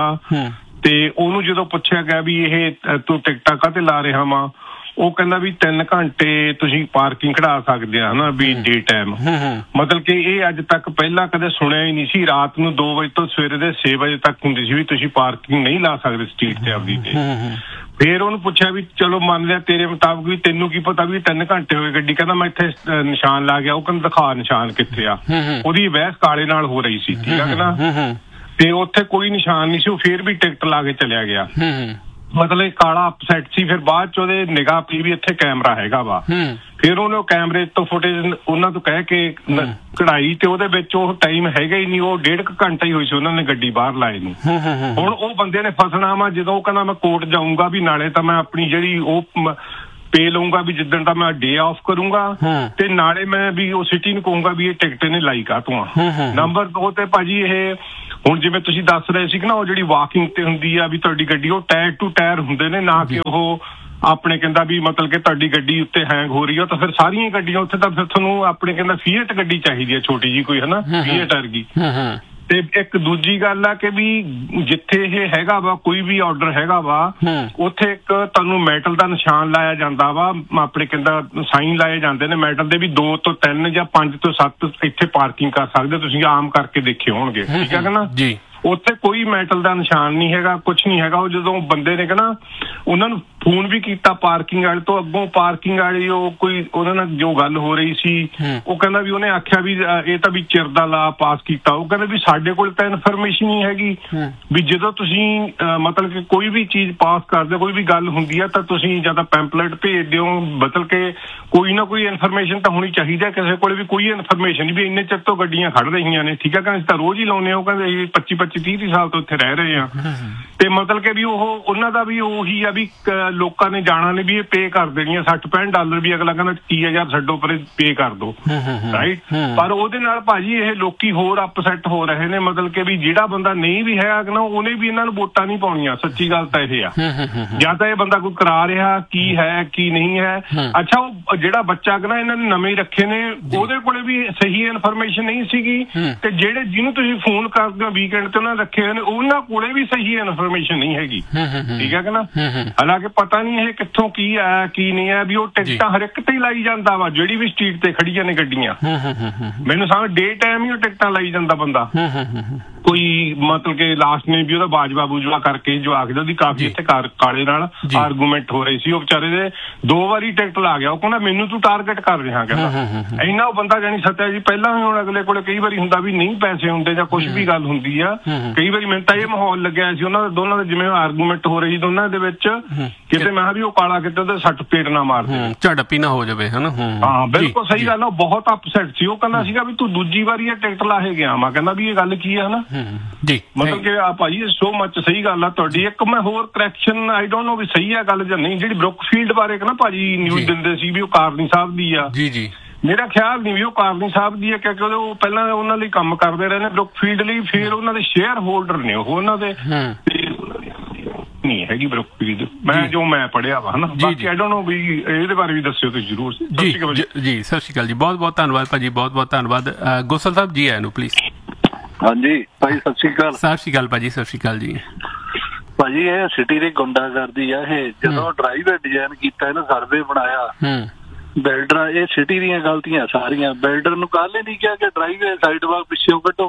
ਤੇ ਉਹਨੂੰ ਜਦੋਂ ਪੁੱਛਿਆ ਗਿਆ ਵੀ ਇਹ ਤੂੰ ਟਿਕਟਾਂ ਕਾਹਤੇ ਲਾ ਰਿਹਾ ਵਾ, ਉਹ ਕਹਿੰਦਾ ਵੀ ਤਿੰਨ ਘੰਟੇ ਤੁਸੀਂ ਪਾਰਕਿੰਗ ਖੜਾ ਸਕਦੇ ਆ ਹਨਾ ਵੀ ਡੇ ਟਾਈਮ। ਮਤਲਬ ਕਿ ਇਹ ਅੱਜ ਤੱਕ ਪਹਿਲਾਂ ਕਦੇ ਸੁਣਿਆ ਹੀ ਨਹੀਂ ਸੀ। ਰਾਤ ਨੂੰ ਦੋ ਵਜੇ ਤੋਂ ਸਵੇਰੇ ਦੇ ਛੇ ਵਜੇ ਤੱਕ ਹੁੰਦੀ ਸੀ ਵੀ ਤੁਸੀਂ ਪਾਰਕਿੰਗ ਨਹੀਂ ਲਾ ਸਕਦੇ ਸਟਰੀਟ ਤੇ ਆਪਦੀ ਤੇ। ਫੇਰ ਉਹਨੂੰ ਪੁੱਛਿਆ ਵੀ ਚਲੋ ਮੰਨ ਲਿਆ ਤੇਰੇ ਮੁਤਾਬਕ ਵੀ ਤੈਨੂੰ ਕੀ ਪਤਾ ਵੀ ਤਿੰਨ ਘੰਟੇ ਹੋਏ ਗੱਡੀ, ਕਹਿੰਦਾ ਮੈਂ ਇੱਥੇ ਨਿਸ਼ਾਨ ਲਾ ਗਿਆ। ਉਹ ਕਹਿੰਦਾ ਦਿਖਾ ਨਿਸ਼ਾਨ ਕਿੱਥੇ ਆ। ਉਹਦੀ ਬਹਿਸ ਕਾਲੇ ਨਾਲ ਹੋ ਰਹੀ ਸੀ, ਠੀਕ ਹੈ ਨਾ, ਤੇ ਉੱਥੇ ਕੋਈ ਨਿਸ਼ਾਨ ਨਹੀਂ ਸੀ। ਉਹ ਫੇਰ ਵੀ ਟਿਕਟ ਲਾ ਕੇ ਚਲਿਆ ਗਿਆ। ਮਤਲਬ ਕਾਲਾ ਅਪਸੈਟ ਸੀ। ਫਿਰ ਬਾਅਦ ਚ ਉਹਦੇ ਨਿਗਾਹ ਪਈ ਵੀ ਇੱਥੇ ਕੈਮਰਾ ਹੈਗਾ ਵਾ। ਫਿਰ ਉਹਨੇ ਕੈਮਰੇ ਤੋਂ ਫੁਟੇਜ ਉਹਨਾਂ ਤੋਂ ਕਹਿ ਕੇ ਕਢਾਈ ਤੇ ਉਹਦੇ ਵਿੱਚ ਉਹ ਟਾਈਮ ਹੈਗਾ ਹੀ ਨਹੀਂ, ਉਹ ਡੇਢ ਕੁ ਘੰਟਾ ਹੀ ਹੋਈ ਸੀ ਉਹਨਾਂ ਨੇ ਗੱਡੀ ਬਾਹਰ ਲਾਏ ਨੂੰ। ਹੁਣ ਉਹ ਬੰਦੇ ਨੇ ਫਸਣਾ ਵਾ ਜਦੋਂ ਉਹ ਕਹਿੰਦਾ ਮੈਂ ਕੋਰਟ ਜਾਊਂਗਾ ਵੀ ਨਾਲੇ ਤਾਂ ਮੈਂ ਆਪਣੀ ਜਿਹੜੀ ਉਹ ਪੇ ਲਊਂਗਾ ਵੀ ਜਿੱਦਣ ਤਾਂ ਮੈਂ ਡੇ ਆਫ ਕਰੂੰਗਾ ਤੇ ਨਾਲੇ ਮੈਂ ਵੀ ਉਹ ਸਿਟੀ ਨੂੰ ਕਹੂੰਗਾ ਵੀ ਇਹ ਟਿਕਟ ਨੇ ਲਾਈ ਕਾਹਤੋਂ ਆ। ਨੰਬਰ ਦੋ ਤੇ ਭਾਜੀ ਇਹ ਹੁਣ ਜਿਵੇਂ ਤੁਸੀਂ ਦੱਸ ਰਹੇ ਸੀ ਕਿ ਨਾ ਉਹ ਜਿਹੜੀ ਵਾਕਿੰਗ ਤੇ ਹੁੰਦੀ ਆ ਵੀ ਤੁਹਾਡੀ ਗੱਡੀ ਉਹ ਟਾਇਰ ਟੂ ਟਾਇਰ ਹੁੰਦੇ ਨੇ, ਨਾ ਕਿ ਉਹ ਆਪਣੇ ਕਹਿੰਦਾ ਵੀ ਮਤਲਬ ਕਿ ਤੁਹਾਡੀ ਗੱਡੀ ਉੱਤੇ ਹੈਂਗ ਹੋ ਰਹੀ ਆ ਤਾਂ ਫਿਰ ਸਾਰੀਆਂ ਗੱਡੀਆਂ ਉੱਥੇ ਤਾਂ ਫਿਰ ਤੁਹਾਨੂੰ ਆਪਣੇ ਕਹਿੰਦਾ ਫੀਏਟ ਗੱਡੀ ਚਾਹੀਦੀ ਹੈ ਛੋਟੀ ਜੀ ਕੋਈ ਹਨਾ ਫੀਏਟ ਵਰਗੀ। ਤੇ ਇੱਕ ਦੂਜੀ ਗੱਲ ਆ ਕਿ ਵੀ ਜਿੱਥੇ ਇਹ ਹੈਗਾ ਵਾ ਕੋਈ ਵੀ ਆਰਡਰ ਹੈਗਾ ਵਾ ਉੱਥੇ ਇੱਕ ਤੁਹਾਨੂੰ ਮੈਟਲ ਦਾ ਨਿਸ਼ਾਨ ਲਾਇਆ ਜਾਂਦਾ ਵਾ, ਆਪਣੇ ਕਹਿੰਦਾ ਸਾਈਨ ਲਾਏ ਜਾਂਦੇ ਨੇ ਮੈਟਲ ਦੇ ਵੀ ਦੋ ਤੋਂ ਤਿੰਨ ਜਾਂ ਪੰਜ ਤੋਂ ਸੱਤ ਇੱਥੇ ਪਾਰਕਿੰਗ ਕਰ ਸਕਦੇ, ਤੁਸੀਂ ਆਮ ਕਰਕੇ ਦੇਖੇ ਹੋਣਗੇ, ਠੀਕ ਹੈ ਨਾ ਜੀ। ਉੱਥੇ ਕੋਈ ਮੈਟਲ ਦਾ ਨਿਸ਼ਾਨ ਨਹੀਂ ਹੈਗਾ, ਕੁਛ ਨਹੀਂ ਹੈਗਾ। ਉਹ ਜਦੋਂ ਬੰਦੇ ਨੇ ਕਹਿਣਾ ਉਹਨਾਂ ਨੂੰ ਫੋਨ ਵੀ ਕੀਤਾ ਪਾਰਕਿੰਗ ਵਾਲੇ ਤੋਂ, ਅੱਗੋਂ ਪਾਰਕਿੰਗ ਵਾਲੀ ਉਹ ਕੋਈ ਉਹਨਾਂ ਨਾਲ ਜੋ ਗੱਲ ਹੋ ਰਹੀ ਸੀ ਉਹ ਕਹਿੰਦਾ ਵੀ ਉਹਨੇ ਆਖਿਆ ਵੀ ਇਹ ਤਾਂ ਵੀ ਚਿਰ ਦਾ ਲਾ ਪਾਸ ਕੀਤਾ। ਉਹ ਕਹਿੰਦੇ ਵੀ ਸਾਡੇ ਕੋਲ ਤਾਂ ਇਨਫੋਰਮੇਸ਼ਨ ਹੀ ਹੈਗੀ ਵੀ ਜਦੋਂ ਤੁਸੀਂ ਮਤਲਬ ਕਿ ਕੋਈ ਵੀ ਚੀਜ਼ ਪਾਸ ਕਰਦੇ, ਕੋਈ ਵੀ ਗੱਲ ਹੁੰਦੀ ਆ ਤਾਂ ਤੁਸੀਂ ਜਾਂ ਤਾਂ ਪੈਂਪਲੇਟ ਭੇਜ ਦਿਓ, ਬਦਲ ਕੇ ਕੋਈ ਨਾ ਕੋਈ ਇਨਫੋਰਮੇਸ਼ਨ ਤਾਂ ਹੋਣੀ ਚਾਹੀਦੀ ਹੈ ਕਿਸੇ ਕੋਲ ਵੀ ਕੋਈ ਇਨਫੋਰਮੇਸ਼ਨ ਵੀ ਇੰਨੇ ਚਿਰ ਤੋਂ ਗੱਡੀਆਂ ਖੜ ਰਹੀਆਂ ਨੇ, ਠੀਕ ਹੈ ਕਹਿੰਦੇ ਤਾਂ ਰੋਜ਼ ਹੀ ਲਾਉਂਦੇ ਆ। ਉਹ ਕਹਿੰਦੇ ਅਸੀਂ ਪੱਚੀ ਪੱਚੀ ਤੀਹ ਤੀਹ ਸਾਲ ਤੋਂ ਇੱਥੇ ਰਹਿ ਰਹੇ ਆ ਤੇ ਮਤਲਬ ਕਿ ਵੀ ਉਹ ਉਹਨਾਂ ਦਾ ਵੀ ਉਹੀ ਆ ਵੀ ਲੋਕਾਂ ਨੇ ਜਾਣਾ ਨੇ ਵੀ ਇਹ ਪੇ ਕਰ ਦੇਣੀ ਆ ਸੱਠ ਪੈਂਹਠ ਡਾਲਰ ਵੀ ਅਗਲਾ ਕਹਿੰਦਾ ਤੀਹ ਹਜ਼ਾਰ ਛੱਡੋ ਪਰੇ ਪੇ ਕਰ ਦੋ, ਰਾਈਟ। ਪਰ ਉਹਦੇ ਨਾਲ ਭਾਜੀ ਇਹ ਲੋਕੀ ਹੋਰ ਅਪਸੈਟ ਹੋ ਰਹੇ ਨੇ, ਮਤਲਬ ਕਿ ਵੀ ਜਿਹੜਾ ਬੰਦਾ ਨਹੀਂ ਵੀ ਹੈਗਾ ਨਾ ਉਹਨੇ ਵੀ ਇਹਨਾਂ ਨੂੰ ਵੋਟਾਂ ਨਹੀਂ ਪਾਉਣੀਆਂ। ਸੱਚੀ ਗੱਲ ਤਾਂ ਇਹ ਆ, ਜਾਂ ਤਾਂ ਇਹ ਬੰਦਾ ਕੋਈ ਕਰਾ ਰਿਹਾ ਕੀ ਹੈ ਕੀ ਨਹੀਂ ਹੈ। ਅੱਛਾ ਉਹ ਜਿਹੜਾ ਬੱਚਾ ਨਾ ਇਹਨਾਂ ਨੇ ਨਵੇਂ ਰੱਖੇ ਨੇ ਉਹਦੇ ਕੋਲੇ ਵੀ ਸਹੀ ਇਨਫੋਰਮੇਸ਼ਨ ਨਹੀਂ ਸੀਗੀ ਤੇ ਜਿਹੜੇ ਜਿਹਨੂੰ ਤੁਸੀਂ ਫੋਨ ਕਰਦੇ ਹੋ ਵੀਕਐਂਡ ਤੇ ਉਹਨਾਂ ਰੱਖੇ ਹੋਏ ਨੇ ਉਹਨਾਂ ਕੋਲੇ ਵੀ ਸਹੀ ਇਨਫੋਰਮੇਸ਼ਨ ਨਹੀਂ ਹੈਗੀ, ਠੀਕ ਹੈ ਕਿ ਨਾ। ਹਾਲਾਂਕਿ ਪਤਾ ਨਹੀਂ ਇਹ ਕਿੱਥੋਂ ਕੀ ਆਇਆ ਕੀ ਨਹੀਂ ਆਇਆ, ਵੀ ਉਹ ਟਿਕਟਾਂ ਹਰ ਇੱਕ ਤੇ ਹੀ ਲਾਈ ਜਾਂਦਾ ਵਾ ਜਿਹੜੀ ਵੀ ਸਟਰੀਟ ਤੇ ਖੜੀਆਂ ਨੇ ਗੱਡੀਆਂ। ਮੈਨੂੰ ਸਮਝ ਡੇ ਟਾਈਮ ਹੀ ਉਹ ਟਿਕਟਾਂ ਲਾਈ ਜਾਂਦਾ ਬੰਦਾ, ਕੋਈ ਮਤਲਬ ਕਿ ਲਾਸਟ ਨੇ ਵੀ ਉਹਦਾ ਬਾਜਵਾ ਬੂਜਵਾ ਕਰਕੇ ਜੋ ਆਖਦਾ ਉਹਦੀ ਕਾਫੀ ਇੱਥੇ ਕਾਲੇ ਨਾਲ ਆਰਗੂਮੈਂਟ ਹੋ ਰਹੀ ਸੀ। ਉਹ ਵਿਚਾਰੇ ਦੇ ਦੋ ਵਾਰੀ ਟਿਕਟ ਲਾ ਗਿਆ, ਉਹ ਕਹਿੰਦਾ ਮੈਨੂੰ ਤੂੰ ਟਾਰਗੇਟ ਕਰ ਰਿਹਾ, ਕਹਿੰਦਾ ਇੰਨਾ ਉਹ ਬੰਦਾ ਜਾਣੀ ਸੱਤਿਆ ਜੀ ਪਹਿਲਾਂ ਵੀ ਹੁਣ ਅਗਲੇ ਕੋਲੇ ਕਈ ਵਾਰੀ ਹੁੰਦਾ ਵੀ ਨਹੀਂ ਪੈਸੇ ਹੁੰਦੇ ਜਾਂ ਕੁਛ ਵੀ ਗੱਲ ਹੁੰਦੀ ਆ। ਕਈ ਵਾਰੀ ਮੈਨੂੰ ਤਾਂ ਇਹ ਮਾਹੌਲ ਲੱਗਿਆ ਸੀ ਉਹਨਾਂ ਦਾ ਦੋਨਾਂ ਦਾ ਜਿਵੇਂ ਆਰਗੂਮੈਂਟ ਹੋ ਰਹੀ ਦੋਨਾਂ ਦੇ ਵਿੱਚ, ਕਿਤੇ ਮੈਂ ਵੀ ਉਹ ਕਾਲਾ ਕਿਤੇ ਉਹਦੇ ਸੱਟ ਪੇਟ ਨਾ ਮਾਰ ਦੇ, ਝੜਪੀ ਨਾ ਹੋ ਜਾਵੇ ਹਨਾ। ਹਾਂ ਬਿਲਕੁਲ ਸਹੀ ਗੱਲ ਆ, ਬਹੁਤ ਅਪਸੈਟ ਸੀ। ਉਹ ਕਹਿੰਦਾ ਸੀਗਾ ਵੀ ਤੂੰ ਦੂਜੀ ਵਾਰੀ ਇਹ ਟਿਕਟ ਲਾ ਕੇ ਗਿਆ। ਮੈਂ ਕਹਿੰਦਾ ਵੀ ਇਹ ਗੱਲ ਕੀ ਹੈ ਹਨਾ ਜੀ, ਮਤਲਬ ਕਿ ਆ ਭਾਜੀ ਸੋ ਮੱਚ ਸਹੀ ਗੱਲ ਆ ਤੁਹਾਡੀ। ਇੱਕ ਮੈਂ ਹੋਰ ਕਰੈਕਸ਼ਨ ਆਈ ਡੋਨਟ ਨੋ ਵੀ ਸਹੀ ਆ ਗੱਲ ਜਾਂ ਨਹੀਂ, ਜਿਹੜੀ ਬਰੁਕਫੀਲਡ ਬਾਰੇ ਨਾ ਭਾਜੀ ਨਿਊਜ਼ ਦਿੰਦੇ ਸੀ ਵੀ ਉਹ ਕਾਰਨੀ ਸਾਹਿਬ ਦੀ ਆ। ਜੀ ਜੀ ਮੇਰਾ ਖਿਆਲ ਨਹੀਂ ਵੀ ਉਹ ਕਾਰਨੀ ਸਾਹਿਬ ਦੀ ਹੈ ਕਿਉਂਕਿ ਉਹ ਪਹਿਲਾਂ ਉਹਨਾਂ ਲਈ ਕੰਮ ਕਰਦੇ ਰਹੇ ਨੇ ਬਰੁਕਫੀਲਡ ਲਈ, ਫਿਰ ਉਹਨਾਂ ਦੇ ਸ਼ੇਅਰ ਹੋਲਡਰ ਨੇ ਉਹ ਉਹਨਾਂ ਦੇ ਨਹੀਂ ਹੈਗੀ ਬਰੁਕਫੀਲਡ, ਮੈਂ ਜੋ ਮੈਂ ਪੜ੍ਹਿਆ ਵਾ ਹਨਾ। ਬਾਕੀ ਆਈ ਡੋਨਟ ਨੋ ਵੀ ਇਹਦੇ ਬਾਰੇ ਵੀ ਦੱਸਿਓ ਤੁਸੀਂ ਜ਼ਰੂਰ। ਜੀ ਜੀ ਸਤਿ ਸ਼੍ਰੀ ਅਕਾਲ ਜੀ, ਬਹੁਤ ਬਹੁਤ ਧੰਨਵਾਦ ਭਾਜੀ, ਬਹੁਤ ਬਹੁਤ ਧੰਨਵਾਦ। ਗੋਸਲ ਸਾਹਿਬ ਜੀ ਆਇਆਂ ਨੂੰ ਪਲੀਜ਼। ਹਾਂਜੀ ਭਾਈ ਸਤਿ ਸ਼੍ਰੀ ਅਕਾਲ। ਸਤਿ ਸ਼੍ਰੀ ਅਕਾਲ ਭਾਜੀ, ਸਤਿ ਸ਼੍ਰੀ ਅਕਾਲ ਜੀ। ਭਾਜੀ ਇਹ ਸਿਟੀ ਦੀ ਗੁੰਡਾਗਰਦੀ ਆ ਇਹ, ਜਦੋਂ ਡਰਾਈਵ ਡਿਜ਼ਾਈਨ ਕੀਤਾ ਇਹਨੂੰ ਸਰਵੇ ਬਣਾਇਆ ਬਿਲਡਰਾਂ, ਇਹ ਸਿਟੀ ਦੀਆਂ ਗਲਤੀਆਂ ਸਾਰੀਆਂ। ਬਿਲਡਰ ਨੂੰ ਕੱਲ ਹੀ ਨਹੀਂ ਕਿਹਾ ਕਿ ਡਰਾਈਵੇ ਸਾਈਡ ਵਾਕ ਪਿੱਛੋਂ ਕੱਢੋ,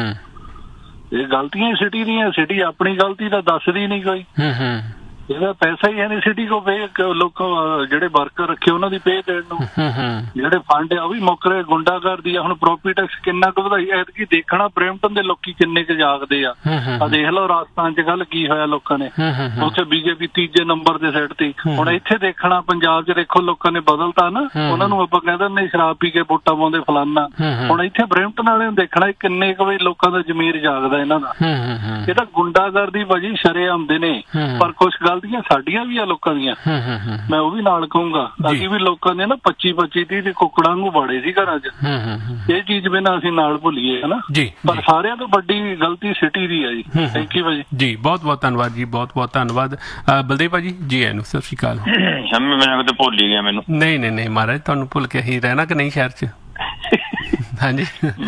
ਇਹ ਗਲਤੀਆਂ ਸਿਟੀ ਦੀਆਂ। ਸਿਟੀ ਆਪਣੀ ਗਲਤੀ ਤਾਂ ਦੱਸਦੀ ਨਹੀਂ ਕੋਈ, ਇਹਦਾ ਪੈਸਾ ਹੀ ਹੈ ਨਹੀਂ ਸਿਟੀ ਕੋ ਪੇ ਲੋਕ ਜਿਹੜੇ ਵਰਕਰ ਰੱਖੇ ਉਹਨਾਂ ਦੀ ਪੇ ਦੇਣ ਨੂੰ, ਜਿਹੜੇ ਫੰਡ ਆ ਉਹ ਵੀ ਮੁੱਕ ਰਹੇ। ਗੁੰਡਾਗਰਦੀ ਆ। ਹੁਣ ਪ੍ਰੋਪਰਟੀ ਟੈਕਸ ਕਿੰਨਾ ਕੁ ਵਧਾਈ ਐਤਕੀ ਦੇਖਣਾ, ਬਰੈਂਪਟਨ ਦੇ ਲੋਕੀ ਕਿੰਨੇ ਕੁ ਜਾਗਦੇ ਆ। ਆ ਦੇਖ ਲਓ ਰਾਜਸਥਾਨ ਚ ਕੱਲ ਕੀ ਹੋਇਆ, ਲੋਕਾਂ ਨੇ ਉੱਥੇ ਬੀਜੇਪੀ ਤੀਜੇ ਨੰਬਰ ਦੇ ਸਾਈਡ ਤੇ। ਹੁਣ ਇੱਥੇ ਦੇਖਣਾ ਪੰਜਾਬ ਚ ਦੇਖੋ ਲੋਕਾਂ ਨੇ ਬਦਲਤਾ ਨਾ, ਉਹਨਾਂ ਨੂੰ ਆਪਾਂ ਕਹਿ ਦਿੰਦੇ ਸ਼ਰਾਬ ਪੀ ਕੇ ਵੋਟਾਂ ਪਾਉਂਦੇ ਫਲਾਨਾ। ਹੁਣ ਇੱਥੇ ਬਰੈਂਪਟਨ ਵਾਲੇ ਨੂੰ ਦੇਖਣਾ ਕਿੰਨੇ ਕੁ ਵਜੇ ਲੋਕਾਂ ਦਾ ਜ਼ਮੀਰ ਜਾਗਦਾ ਇਹਨਾਂ ਦਾ। ਇਹ ਤਾਂ ਗੁੰਡਾਗਰਦੀ ਭਾਜੀ ਸ਼ਰੇਆਮ ਦੇ ਨੇ, ਪਰ ਕੁਛ ਗਲਤੀਆਂ ਸਾਡੀਆਂ ਵੀ ਆ ਲੋਕਾਂ ਦੀਆਂ, ਮੈਂ ਉਹ ਵੀ ਨਾਲ ਕਹੂੰਗਾ। ਅਸੀਂ ਵੀ ਲੋਕਾਂ ਨੇ ਨਾ ਪੱਚੀ ਪੱਚੀ ਤੀਹ ਦੇ ਕੁੱਕੜਾਂ ਨੂੰ ਬਾੜੇ ਸੀ ਘਰਾਂ ਚ, ਇਹ ਚੀਜ਼ ਵੀ ਨਾ ਅਸੀਂ ਨਾਲ ਭੁੱਲੀਏ ਹਨਾ। ਪਰ ਸਾਰਿਆਂ ਤੋਂ ਵੱਡੀ ਗਲਤੀ ਸਿਟੀ ਦੀ ਆ ਜੀ। ਥੈਂਕ ਯੂ ਭਾਜੀ ਜੀ, ਬਹੁਤ ਬਹੁਤ ਧੰਨਵਾਦ ਜੀ, ਬਹੁਤ ਬਹੁਤ ਧੰਨਵਾਦ। ਬਲਦੇਵ ਭਾਜੀ ਜੀ ਆਇਆਂ ਨੂੰ, ਸਤਿ ਸ਼੍ਰੀ ਅਕਾਲ। ਮੈਂ ਤਾਂ ਭੁੱਲ ਹੀ ਗਿਆ ਮੈਨੂੰ। ਨਹੀਂ ਨਹੀਂ ਨਹੀਂ ਮਹਾਰਾਜ, ਤੁਹਾਨੂੰ ਭੁੱਲ ਕੇ ਹੀ ਰਹਿਣਾ ਕਿ ਨਹੀਂ ਸ਼ਹਿਰ ਚ। ਹਾਂਜੀ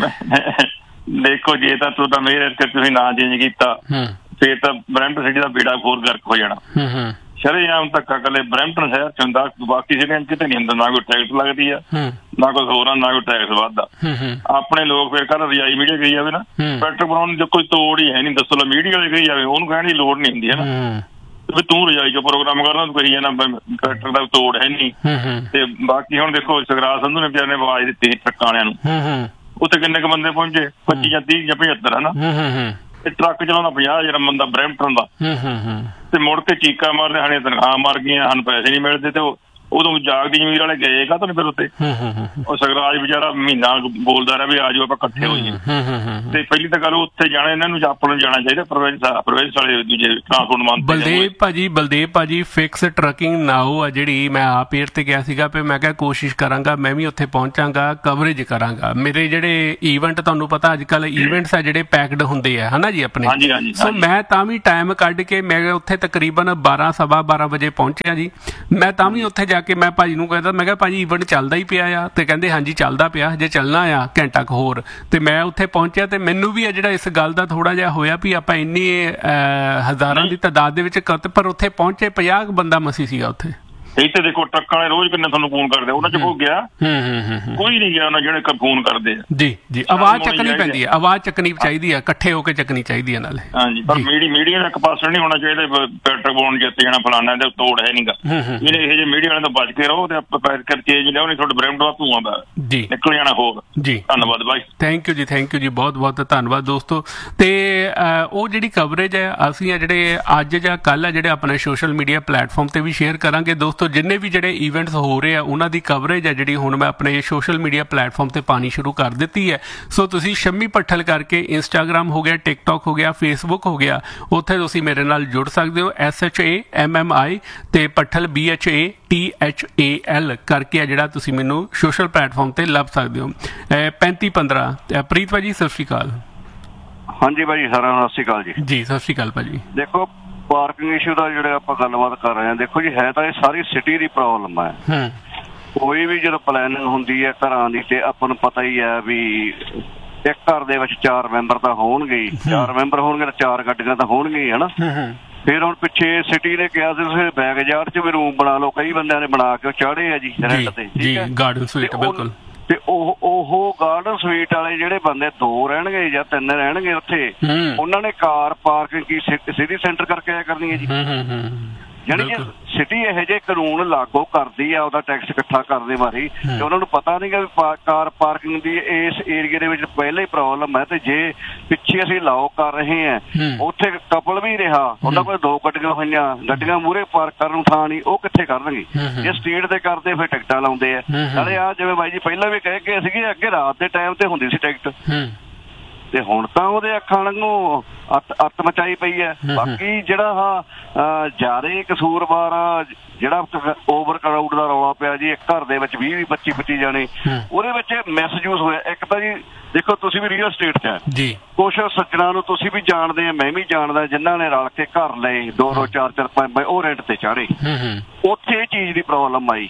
ਦੇਖੋ ਜੇ ਤਾਂ ਤੂੰ ਤਾਂ ਮੇਰੇ ਤੁਸੀਂ ਨਾਂ ਚੇਂਜ ਕੀਤਾ ਫੇਰ ਤਾਂ ਬਰੈਂਪਟਨ ਸਿਟੀ ਦਾ ਬੇੜਾ ਹੋਰ ਗਰਕ ਹੋ ਜਾਣਾ। ਸ਼ਰੇਆਮ ਧੱਕਾ ਕੱਲੇ ਬਰੈਂਪਟਨ ਸ਼ਹਿਰ ਚ ਹੁੰਦਾ, ਬਾਕੀ ਸਿਟੀਆਂ ਕਿਤੇ ਨਹੀਂ ਹੁੰਦਾ। ਨਾ ਕੋਈ ਟੈਕਸ ਲੱਗਦੀ ਆ, ਨਾ ਕੁਛ ਹੋਰ ਆ, ਨਾ ਕੋਈ ਟੈਕਸ ਵੱਧਦਾ। ਆਪਣੇ ਲੋਕ ਫੇਰ ਕੱਲ ਰਜਾਈ ਮੀਡੀਆ ਕਹੀ ਜਾਵੇ ਨਾ ਪੈਟਰੋਲ ਬਣਾਉਣ ਦੀ ਕੋਈ ਤੋੜ ਹੀ ਹੈ ਨਹੀਂ, ਦੱਸੋ ਲੋ ਮੀਡੀਆ ਵਾਲੇ ਕਹੀ ਜਾਵੇ, ਉਹਨੂੰ ਕਹਿਣ ਦੀ ਲੋੜ ਨਹੀਂ ਹੁੰਦੀ ਹੈ ਨਾ ਵੀ ਤੂੰ ਰਜਾਈ ਚੋਂ ਪ੍ਰੋਗਰਾਮ ਕਰਨਾ, ਤੂੰ ਕਹੀ ਜਾਣਾ ਪੈਟਰ ਦਾ ਤੋੜ ਹੈ ਨਹੀਂ। ਤੇ ਬਾਕੀ ਹੁਣ ਦੇਖੋ ਸੁਖਰਾਜ ਸੰਧੂ ਨੇ ਵਿਚਾਰੇ ਨੇ ਆਵਾਜ਼ ਦਿੱਤੀ ਟਰੱਕਾਂ ਵਾਲਿਆਂ ਨੂੰ, ਉੱਥੇ ਕਿੰਨੇ ਕੁ ਬੰਦੇ ਪਹੁੰਚੇ, ਪੱਚੀ ਜਾਂ ਤੀਹ ਜਾਂ ਪਝੱਤਰ ਹਨਾ। ਤੇ ਟਰੱਕ ਚਲਾਉਂਦਾ ਪੰਜਾਹ ਹਜ਼ਾਰ ਬੰਦਾ ਬਰੈਂਪਟਨ ਦਾ, ਤੇ ਮੁੜ ਕੇ ਚੀਕਾਂ ਮਾਰਦੇ ਹਾਲੇ ਤਨਖਾਹ ਮਰ ਗਈਆਂ, ਸਾਨੂੰ ਪੈਸੇ ਨਹੀਂ ਮਿਲਦੇ। ਤੇ ਉਹ ਉਦੋਂ ਜਾਗਦੀ ਜ਼ਮੀਰ ਵਾਲੇ ਗਏ ਕਾ ਤੁਹਾਨੂੰ ਫਿਰ ਉੱਤੇ ਉਹ ਸਗਰਾਜ ਵਿਚਾਰਾ ਮਹੀਨਾ ਬੋਲਦਾ ਰਿਹਾ ਵੀ ਆ ਜਾਓ ਆਪਾਂ ਇਕੱਠੇ ਹੋਈਏ ਤੇ ਪਹਿਲੀ ਤਾਂ ਗੱਲ ਉੱਥੇ ਜਾਣਾ ਇਹਨਾਂ ਨੂੰ ਆਪਾਂ ਨੂੰ ਜਾਣਾ ਚਾਹੀਦਾ ਪ੍ਰੋਵਿੰਸ ਪ੍ਰੋਵਿੰਸ ਵਾਲੇ ਦੂਜੇ ਟਰਾਂਸਪੋਰਟ ਮੰਤਰੀ ਬਲਦੇਵ ਭਾਜੀ ਬਲਦੇਵ ਭਾਜੀ ਫਿਕਸ ਟਰੱਕਿੰਗ ਨਾਓ ਆ ਜਿਹੜੀ ਮੈਂ ਆਪ ਏਅਰ ਤੇ ਗਿਆ ਸੀਗਾ ਵੀ ਮੈਂ ਕਿਹਾ ਕੋਸ਼ਿਸ਼ ਕਰਾਂਗਾ ਮੈਂ ਵੀ ਉੱਥੇ ਪਹੁੰਚਾਂਗਾ ਕਵਰੇਜ ਕਰਾਂਗਾ ਮੇਰੇ ਜਿਹੜੇ ਈਵੈਂਟ ਤੁਹਾਨੂੰ ਪਤਾ ਅੱਜ ਕੱਲ੍ਹ ਈਵੈਂਟਸ ਆ ਜਿਹੜੇ ਪੈਕਡ ਹੁੰਦੇ ਆ ਹਨਾ ਜੀ ਆਪਣੇ ਸੋ ਮੈਂ ਤਾਂ ਵੀ ਟਾਈਮ ਕੱਢ ਕੇ ਮੈਂ ਉੱਥੇ ਤਕਰੀਬਨ ਬਾਰਾਂ ਸਵਾ ਬਾਰਾਂ ਵਜੇ ਪਹੁੰਚਿਆ ਜੀ ਮੈਂ ਤਾਂ ਵੀ ਉੱਥੇ ਜਾ ਕੇ ਮੈਂ ਭਾਜੀ ਨੂੰ ਕਹਿੰਦਾ ਮੈਂ ਕਿਹਾ ਭਾਜੀ ਈਵੈਂਟ ਚੱਲਦਾ ਹੀ ਪਿਆ ਆ ਤੇ ਕਹਿੰਦੇ ਹਾਂਜੀ ਚੱਲਦਾ ਪਿਆ ਜੇ ਚੱਲਣਾ ਆ ਘੰਟਾ ਕੁ ਹੋਰ ਤੇ ਮੈਂ ਉੱਥੇ ਪਹੁੰਚਿਆ ਤੇ ਮੈਨੂੰ ਵੀ ਜਿਹੜਾ ਇਸ ਗੱਲ ਦਾ ਥੋੜਾ ਜਿਹਾ ਹੋਇਆ ਵੀ ਆਪਾਂ ਇੰਨੀ ਹਜ਼ਾਰਾਂ ਦੀ ਤਾਦਾਦ ਦੇ ਵਿੱਚ ਪਰ ਉੱਥੇ ਪਹੁੰਚੇ ਪੰਜਾਹ ਬੰਦਾ ਮਸੀ ਸੀਗਾ ਉੱਥੇ ਇੱਥੇ ਦੇਖੋ ਟਰੱਕਾਂ ਵਾਲੇ ਰੋਜ਼ ਕਿੰਨੇ ਤੁਹਾਨੂੰ ਫੋਨ ਕਰਦੇ ਉਹਨਾਂ ਚ ਕੋਈ ਗਿਆ ਕੋਈ ਨਹੀਂ ਗਿਆ ਉਹਨਾਂ ਜਿਹੜੇ ਫੋਨ ਕਰਦੇ ਆ ਜੀ ਜੀ ਆਵਾਜ਼ ਚੱਕਣੀ ਪੈਂਦੀ ਹੈ ਆਵਾਜ਼ ਚੱਕਣੀ ਚਾਹੀਦੀ ਹੈ ਇਕੱਠੇ ਹੋ ਕੇ ਚੱਕਣੀ ਚਾਹੀਦੀ ਹੈ ਨਾਲੇ ਹਾਂਜੀ ਪਰ ਮੀਡੀਆ ਮੀਡੀਆ ਦਾ ਇੱਕ ਪਾਸਾ ਨਹੀਂ ਹੋਣਾ ਚਾਹੀਦਾ ਪੈਟਰੋਲ ਜਿੱਤ ਜਾਣਾ ਫਲਾਣਾ ਤੇ ਤੋੜ ਹੈ ਨਹੀਂਗਾ ਜਿਹੜੇ ਇਹ ਜਿਹੇ ਮੀਡੀਆ ਵਾਲਿਆਂ ਤੋਂ ਬਚ ਕੇ ਰਹੋ ਤੇ ਆਪਾਂ ਪੈਰ ਕਰ ਚੇਂਜ ਲਿਆਓ ਨਹੀਂ ਤੁਹਾਡੇ ਬ੍ਰੈਂਡ ਦਾ ਧੂਆਂ ਦਾ ਜੀ ਨਿਕਲ ਜਾਣਾ ਹੋਰ ਜੀ ਧੰਨਵਾਦ ਬਾਈ ਥੈਂਕ ਯੂ ਜੀ ਥੈਂਕ ਯੂ ਜੀ ਬਹੁਤ ਬਹੁਤ ਧੰਨਵਾਦ ਦੋਸਤੋ ਤੇ ਉਹ ਜਿਹੜੀ ਕਵਰੇਜ ਹੈ ਅਸੀਂ ਆ ਜਿਹੜੇ ਅੱਜ ਜਾਂ ਕੱਲ੍ਹ ਆ ਜਿਹੜੇ ਆਪਣੇ ਸੋਸ਼ਲ ਮੀਡੀਆ ਪਲੇਟਫਾਰਮ ਤੇ ਵੀ ਸ਼ੇਅਰ ਕਰਾਂਗੇ ਦੋਸਤੋ ਜਿੰਨੇ ਵੀ ਜਿਹੜੇ ਈਵੈਂਟਸ ਹੋ ਰਹੇ ਆ ਉਹਨਾਂ ਦੀ ਕਵਰੇਜ ਹੈ ਜਿਹੜੀ ਹੁਣ ਮੈਂ ਆਪਣੇ ਸੋਸ਼ਲ ਮੀਡੀਆ ਪਲੇਟਫਾਰਮ ਤੇ ਪਾਣੀ ਸ਼ੁਰੂ ਕਰ ਦਿੱਤੀ ਹੈ ਸੋ ਤੁਸੀਂ ਸ਼ੰਮੀ ਪੱਠਲ ਕਰਕੇ ਇੰਸਟਾਗ੍ਰਾਮ ਹੋ ਗਿਆ ਟਿਕਟੌਕ ਹੋ ਗਿਆ ਫੇਸਬੁੱਕ ਹੋ ਗਿਆ ਉੱਥੇ ਤੁਸੀਂ ਮੇਰੇ ਨਾਲ ਜੁੜ ਸਕਦੇ ਹੋ S H A M M I ਤੇ ਪੱਠਲ B H A T H A L ਕਰਕੇ ਆ ਜਿਹੜਾ ਤੁਸੀਂ ਮੈਨੂੰ ਸੋਸ਼ਲ ਪਲੇਟਫਾਰਮ ਤੇ ਲੱਭ ਸਕਦੇ ਹੋ ਪੈਂਤੀ ਪੰਦਰਾਂ ਪ੍ਰੀਤ ਭਾਜੀ ਸਤਿ ਸ਼੍ਰੀ ਅਕਾਲ ਹਾਂਜੀ ਭਾਜੀ ਸਾਰਿਆਂ ਨੂੰ ਸਤਿ ਸ਼੍ਰੀ ਅਕਾਲ ਜੀ ਜੀ ਸਤਿ ਸ਼੍ਰੀ ਅਕਾਲ ਭਾਜੀ ਦੇਖੋ ਪਾਰਕਿੰਗ ਇਸ਼ੂ ਦਾ ਜਿਹੜੇ ਆਪਾਂ ਗੱਲਬਾਤ ਕਰ ਰਹੇ ਹਾਂ ਦੇਖੋ ਜੀ ਹੈ ਤਾਂ ਇਹ ਸਾਰੀ ਸਿਟੀ ਦੀ ਪ੍ਰੋਬਲਮ ਹੈ ਕੋਈ ਵੀ ਜਦੋਂ ਪਲੈਨਿੰਗ ਹੁੰਦੀ ਹੈ ਘਰਾਂ ਦੀ ਤੇ ਆਪਾਂ ਨੂੰ ਪਤਾ ਹੀ ਹੈ ਵੀ ਇੱਕ ਘਰ ਦੇ ਵਿੱਚ ਚਾਰ ਮੈਂਬਰ ਤਾਂ ਹੋਣਗੇ ਚਾਰ ਮੈਂਬਰ ਹੋਣਗੇ ਤਾਂ ਚਾਰ ਗੱਡੀਆਂ ਤਾਂ ਹੋਣਗੀਆਂ ਹਨਾ ਫਿਰ ਹੁਣ ਪਿੱਛੇ ਸਿਟੀ ਨੇ ਕਿਹਾ ਸੀ ਤੁਸੀਂ ਬੈਕ ਯਾਰਡ 'ਚ ਵੀ ਰੂਮ ਬਣਾ ਲਓ ਕਈ ਬੰਦਿਆਂ ਨੇ ਬਣਾ ਕੇ ਚਾੜੇ ਆ ਜੀ ਰੈਂਟ ਤੇ ਜੀ ਗਾਰਡਨ ਸਵੀਟ ਬਿਲਕੁਲ ਤੇ ਉਹ ਉਹ ਗਾਰਡਨ ਸਵੀਟ ਵਾਲੇ ਜਿਹੜੇ ਬੰਦੇ ਦੋ ਰਹਿਣਗੇ ਜਾਂ ਤਿੰਨ ਰਹਿਣਗੇ ਉੱਥੇ ਉਹਨਾਂ ਨੇ ਕਾਰ ਪਾਰਕਿੰਗ ਕੀ ਸਿਟੀ ਸੈਂਟਰ ਕਰਕੇ ਆਇਆ ਕਰਨੀ ਹੈ ਜੀ ਜਾਣੀ ਕਿ ਸਿਟੀ ਇਹੋ ਜਿਹੇ ਕਾਨੂੰਨ ਲਾਗੂ ਕਰਦੀ ਆ ਉਹਦਾ ਟੈਕਸ ਇਕੱਠਾ ਕਰਦੇ ਵਾਰੀ ਤੇ ਉਹਨਾਂ ਨੂੰ ਪਤਾ ਨਹੀਂ ਵੀ ਕਾਰ ਪਾਰਕਿੰਗ ਦੀ ਇਸ ਏਰੀਏ ਦੇ ਵਿੱਚ ਪਹਿਲਾਂ ਹੀ ਪ੍ਰੋਬਲਮ ਹੈ ਤੇ ਜੇ ਪਿੱਛੇ ਅਸੀਂ ਲਾਓ ਕਰ ਰਹੇ ਹਾਂ ਉੱਥੇ ਕਪਲ ਵੀ ਰਿਹਾ ਉਹਨਾਂ ਕੋਲ ਦੋ ਗੱਡੀਆਂ ਹੋਈਆਂ ਗੱਡੀਆਂ ਮੂਹਰੇ ਪਾਰਕ ਕਰਨ ਨੂੰ ਥਾਂ ਨਹੀਂ ਉਹ ਕਿੱਥੇ ਕਰਨਗੇ ਜੇ ਸਟਰੀਟ ਤੇ ਕਰਦੇ ਫਿਰ ਟਿਕਟਾਂ ਲਾਉਂਦੇ ਆ ਨਾਲੇ ਆ ਜਿਵੇਂ ਬਾਈ ਜੀ ਪਹਿਲਾਂ ਵੀ ਕਹਿ ਕੇ ਸੀਗੇ ਅੱਗੇ ਰਾਤ ਦੇ ਟਾਈਮ ਤੇ ਹੁੰਦੀ ਸੀ ਟਿਕਟ ਤੇ ਹੁਣ ਤਾਂ ਉਹਦੇ ਅੱਖਾਂ ਨੂੰ ਅੱਤ ਅੱਤ ਮਚਾਈ ਪਈ ਹੈ ਬਾਕੀ ਜਿਹੜਾ ਆਹ ਜ਼ਿਆਦਾ ਕਸੂਰਵਾਰ ਜਿਹੜਾ ਓਵਰ ਕਰਾਊਡ ਦਾ ਰੌਲਾ ਪਿਆ ਜੀ ਇੱਕ ਘਰ ਦੇ ਵਿੱਚ ਵੀਹ ਵੀਹ ਪੱਚੀ ਪੱਚੀ ਜਾਣੇ ਉਹਦੇ ਵਿੱਚ ਮਿਸਯੂਜ਼ ਹੋਇਆ ਇੱਕ ਤਾਂ ਜੀ ਦੇਖੋ ਤੁਸੀਂ ਵੀ ਰੀਅਲ ਸਟੇਟ 'ਚ ਹੈ ਕੁਛ ਸੱਜਣਾਂ ਨੂੰ ਤੁਸੀਂ ਵੀ ਜਾਣਦੇ ਆ ਮੈਂ ਵੀ ਜਾਣਦਾ ਜਿਨ੍ਹਾਂ ਨੇ ਰਲ ਕੇ ਘਰ ਲਏ ਦੋ ਦੋ ਚਾਰ ਚਾਰ ਪੰਜ ਉਹ ਰੈਂਟ ਤੇ ਚਾੜੇ ਉੱਥੇ ਇਹ ਚੀਜ਼ ਦੀ ਪ੍ਰੋਬਲਮ ਆਈ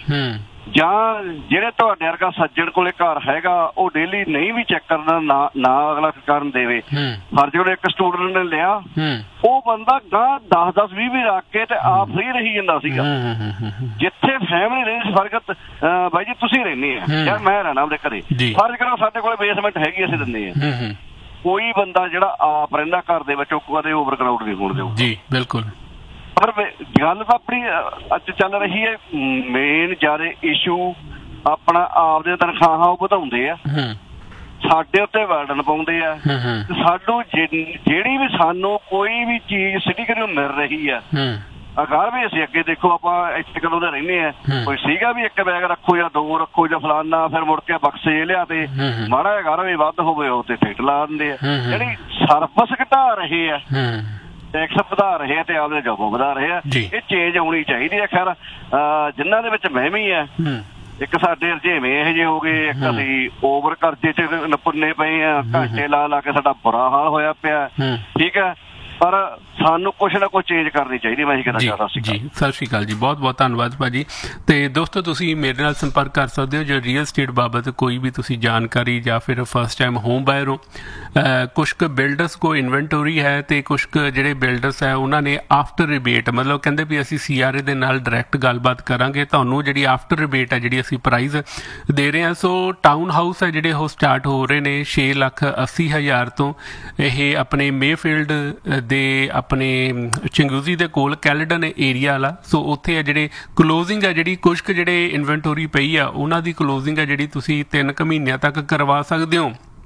ਜਾਂ ਜਿਹੜੇ ਤੁਹਾਡੇ ਵਰਗਾ ਸੱਜਣ ਕੋਲੇ ਘਰ ਹੈਗਾ ਉਹ ਡੇਲੀ ਨਹੀਂ ਵੀ ਚੈੱਕ ਕਰਨਾ ਨਾ ਨਾ ਅਗਲਾ ਕਰਨ ਦੇਵੇ ਹਰ ਜਿਹੜੇ ਇੱਕ ਸਟੂਡੈਂਟ ਨੇ ਲਿਆ ਉਹ ਬੰਦਾ ਗਾਂ ਦਸ ਦਸ ਵੀਹ ਵੀਹ ਰੱਖ ਕੇ ਤੇ ਆਪ ਫ੍ਰੀ ਰਹੀ ਜਾਂਦਾ ਸੀਗਾ ਜਿੱਥੇ ਫੈਮਿਲੀ ਰਹਿੰਦੀ ਸੀ ਫਰਕ ਬਾਈ ਜੀ ਤੁਸੀਂ ਰਹਿੰਦੇ ਆ ਯਾਰ ਮੈਂ ਰਹਿਣਾ ਉਹਦੇ ਘਰੇ ਫਰਜ਼ ਕਰੋ ਸਾਡੇ ਕੋਲ ਬੇਸਮੈਂਟ ਹੈਗੀ ਅਸੀਂ ਦਿੰਦੇ ਆ ਕੋਈ ਬੰਦਾ ਜਿਹੜਾ ਆਪ ਰਹਿੰਦਾ ਘਰ ਦੇ ਵਿੱਚ ਉਹ ਕਦੇ ਓਵਰ ਕਰਾਊਡ ਨਹੀਂ ਹੋਣ ਦਿਓ ਜੀ ਬਿਲਕੁਲ ਪਰ ਗੱਲ ਤਾਂ ਆਪਣੀ ਅੱਜ ਚੱਲ ਰਹੀ ਹੈ ਮੇਨ ਜ਼ਿਆਦਾ ਇਸ਼ੂ ਆਪਣਾ ਆਪਦੇ ਤਨਖਾਹਾਂ ਉਹ ਵਧਾਉਂਦੇ ਆ ਸਾਡੇ ਉੱਤੇ ਬਰਡਨ ਪਾਉਂਦੇ ਆ ਸਾਨੂੰ ਜਿਹੜੀ ਵੀ ਸਾਨੂੰ ਕੋਈ ਵੀ ਚੀਜ਼ ਸਿਟੀ ਕਰਿਓ ਮਿਲ ਰਹੀ ਆ ਅਗਰ ਵੀ ਅਸੀਂ ਅੱਗੇ ਦੇਖੋ ਆਪਾਂ ਇੱਥੇ ਕਦੋਂ ਦੇ ਰਹਿੰਦੇ ਆ ਕੋਈ ਸੀਗਾ ਵੀ ਇੱਕ ਬੈਗ ਰੱਖੋ ਜਾਂ ਦੋ ਰੱਖੋ ਜਾਂ ਫਲਾਨਾ ਫਿਰ ਮੁੜ ਕੇ ਬਕਸੇ ਲਿਆ ਤੇ ਮਾੜਾ ਜਿਹਾ ਘਰ ਵੀ ਵੱਧ ਹੋਵੇ ਉਹ ਤੇ ਫਿੱਟ ਲਾ ਦਿੰਦੇ ਆ ਜਿਹੜੀ ਸਰਵਿਸ ਘਟਾ ਰਹੇ ਆ ਟੈਕਸ ਵਧਾ ਰਹੇ ਆ ਤੇ ਆਪਦੇ ਜੋਬਾਂ ਵਧਾ ਰਹੇ ਆ ਇਹ ਚੇਂਜ ਆਉਣੀ ਚਾਹੀਦੀ ਹੈ ਖੈਰ ਜਿਨ੍ਹਾਂ ਦੇ ਵਿੱਚ ਮੈਂ ਵੀ ਆ ਇੱਕ ਸਾਡੇ ਰਜੇਵੇਂ ਇਹੋ ਜਿਹੇ ਹੋ ਗਏ ਇੱਕ ਅਸੀਂ ਓਵਰ ਕਰਜ਼ੇ ਚ ਨਪੁੰਨੇ ਪਏ ਆ ਘੰਟੇ ਲਾ ਲਾ ਕੇ ਸਾਡਾ ਬੁਰਾ ਹਾਲ ਹੋਇਆ ਪਿਆ ਠੀਕ ਹੈ ਪਰ ਸਾਨੂੰ ਕੁਛ ਨਾ ਕੁਛ ਚੇਂਜ ਕਰਨੀ ਚਾਹੀਦੀ ਮੈਂ ਇਹ ਕਹਿਣਾ ਚਾਹੁੰਦਾ ਸੀ ਜੀ ਸਤਿ ਸ਼੍ਰੀ ਅਕਾਲ ਜੀ ਬਹੁਤ ਬਹੁਤ ਧੰਨਵਾਦ ਭਾਜੀ ਤੇ ਦੋਸਤੋ ਤੁਸੀਂ ਮੇਰੇ ਨਾਲ ਸੰਪਰਕ ਕਰ ਸਕਦੇ ਹੋ ਜੋ ਰੀਅਲ ਸਟੇਟ ਬਾਬਤ ਕੋਈ ਵੀ ਤੁਸੀਂ ਜਾਣਕਾਰੀ ਜਾਂ ਫਿਰ ਫਸਟ ਟਾਈਮ ਹੋਮ ਬਾਇਰ ਹੋ ਕੁਛ ਕੁ ਬਿਲਡਰਸ ਕੋ ਇਨਵੈਂਟੋਰੀ ਹੈ ਤੇ ਕੁਛ ਕੁ ਜਿਹੜੇ ਬਿਲਡਰਸ ਹੈ ਉਹਨਾਂ ਨੇ ਆਫਟਰ ਰਿਬੇਟ ਮਤਲਬ ਕਹਿੰਦੇ ਵੀ ਅਸੀਂ ਸੀ ਆਰ ਏ ਦੇ ਨਾਲ ਡਾਇਰੈਕਟ ਗੱਲਬਾਤ ਕਰਾਂਗੇ ਤੁਹਾਨੂੰ ਜਿਹੜੀ ਆਫਟਰ ਰਿਬੇਟ ਹੈ ਜਿਹੜੀ ਅਸੀਂ ਪ੍ਰਾਈਜ਼ ਦੇ ਰਹੇ ਹਾਂ ਸੋ ਟਾਊਨ ਹਾਊਸ ਹੈ ਜਿਹੜੇ ਉਹ ਸਟਾਰਟ ਹੋ ਰਹੇ ਨੇ ਛੇ ਲੱਖ ਅੱਸੀ ਹਜ਼ਾਰ ਤੋਂ ਇਹ ਆਪਣੇ ਮੇਫੀਲਡ ਦੇ ਆਪਣੇ ਚੰਗੂਜ਼ੀ ਦੇ ਕੋਲ ਕੈਲਡਨ ਏਰੀਆ ਵਾਲਾ ਸੋ ਉੱਥੇ ਆ ਜਿਹੜੇ ਕਲੋਜ਼ਿੰਗ ਆ ਜਿਹੜੀ ਕੁਛ ਕੁ ਜਿਹੜੇ ਇਨਵੈਂਟੋਰੀ ਪਈ ਆ ਉਹਨਾਂ ਦੀ ਕਲੋਜ਼ਿੰਗ ਆ ਜਿਹੜੀ ਤੁਸੀਂ ਤਿੰਨ ਕੁ ਮਹੀਨਿਆਂ ਤੱਕ ਕਰਵਾ ਸਕਦੇ ਹੋ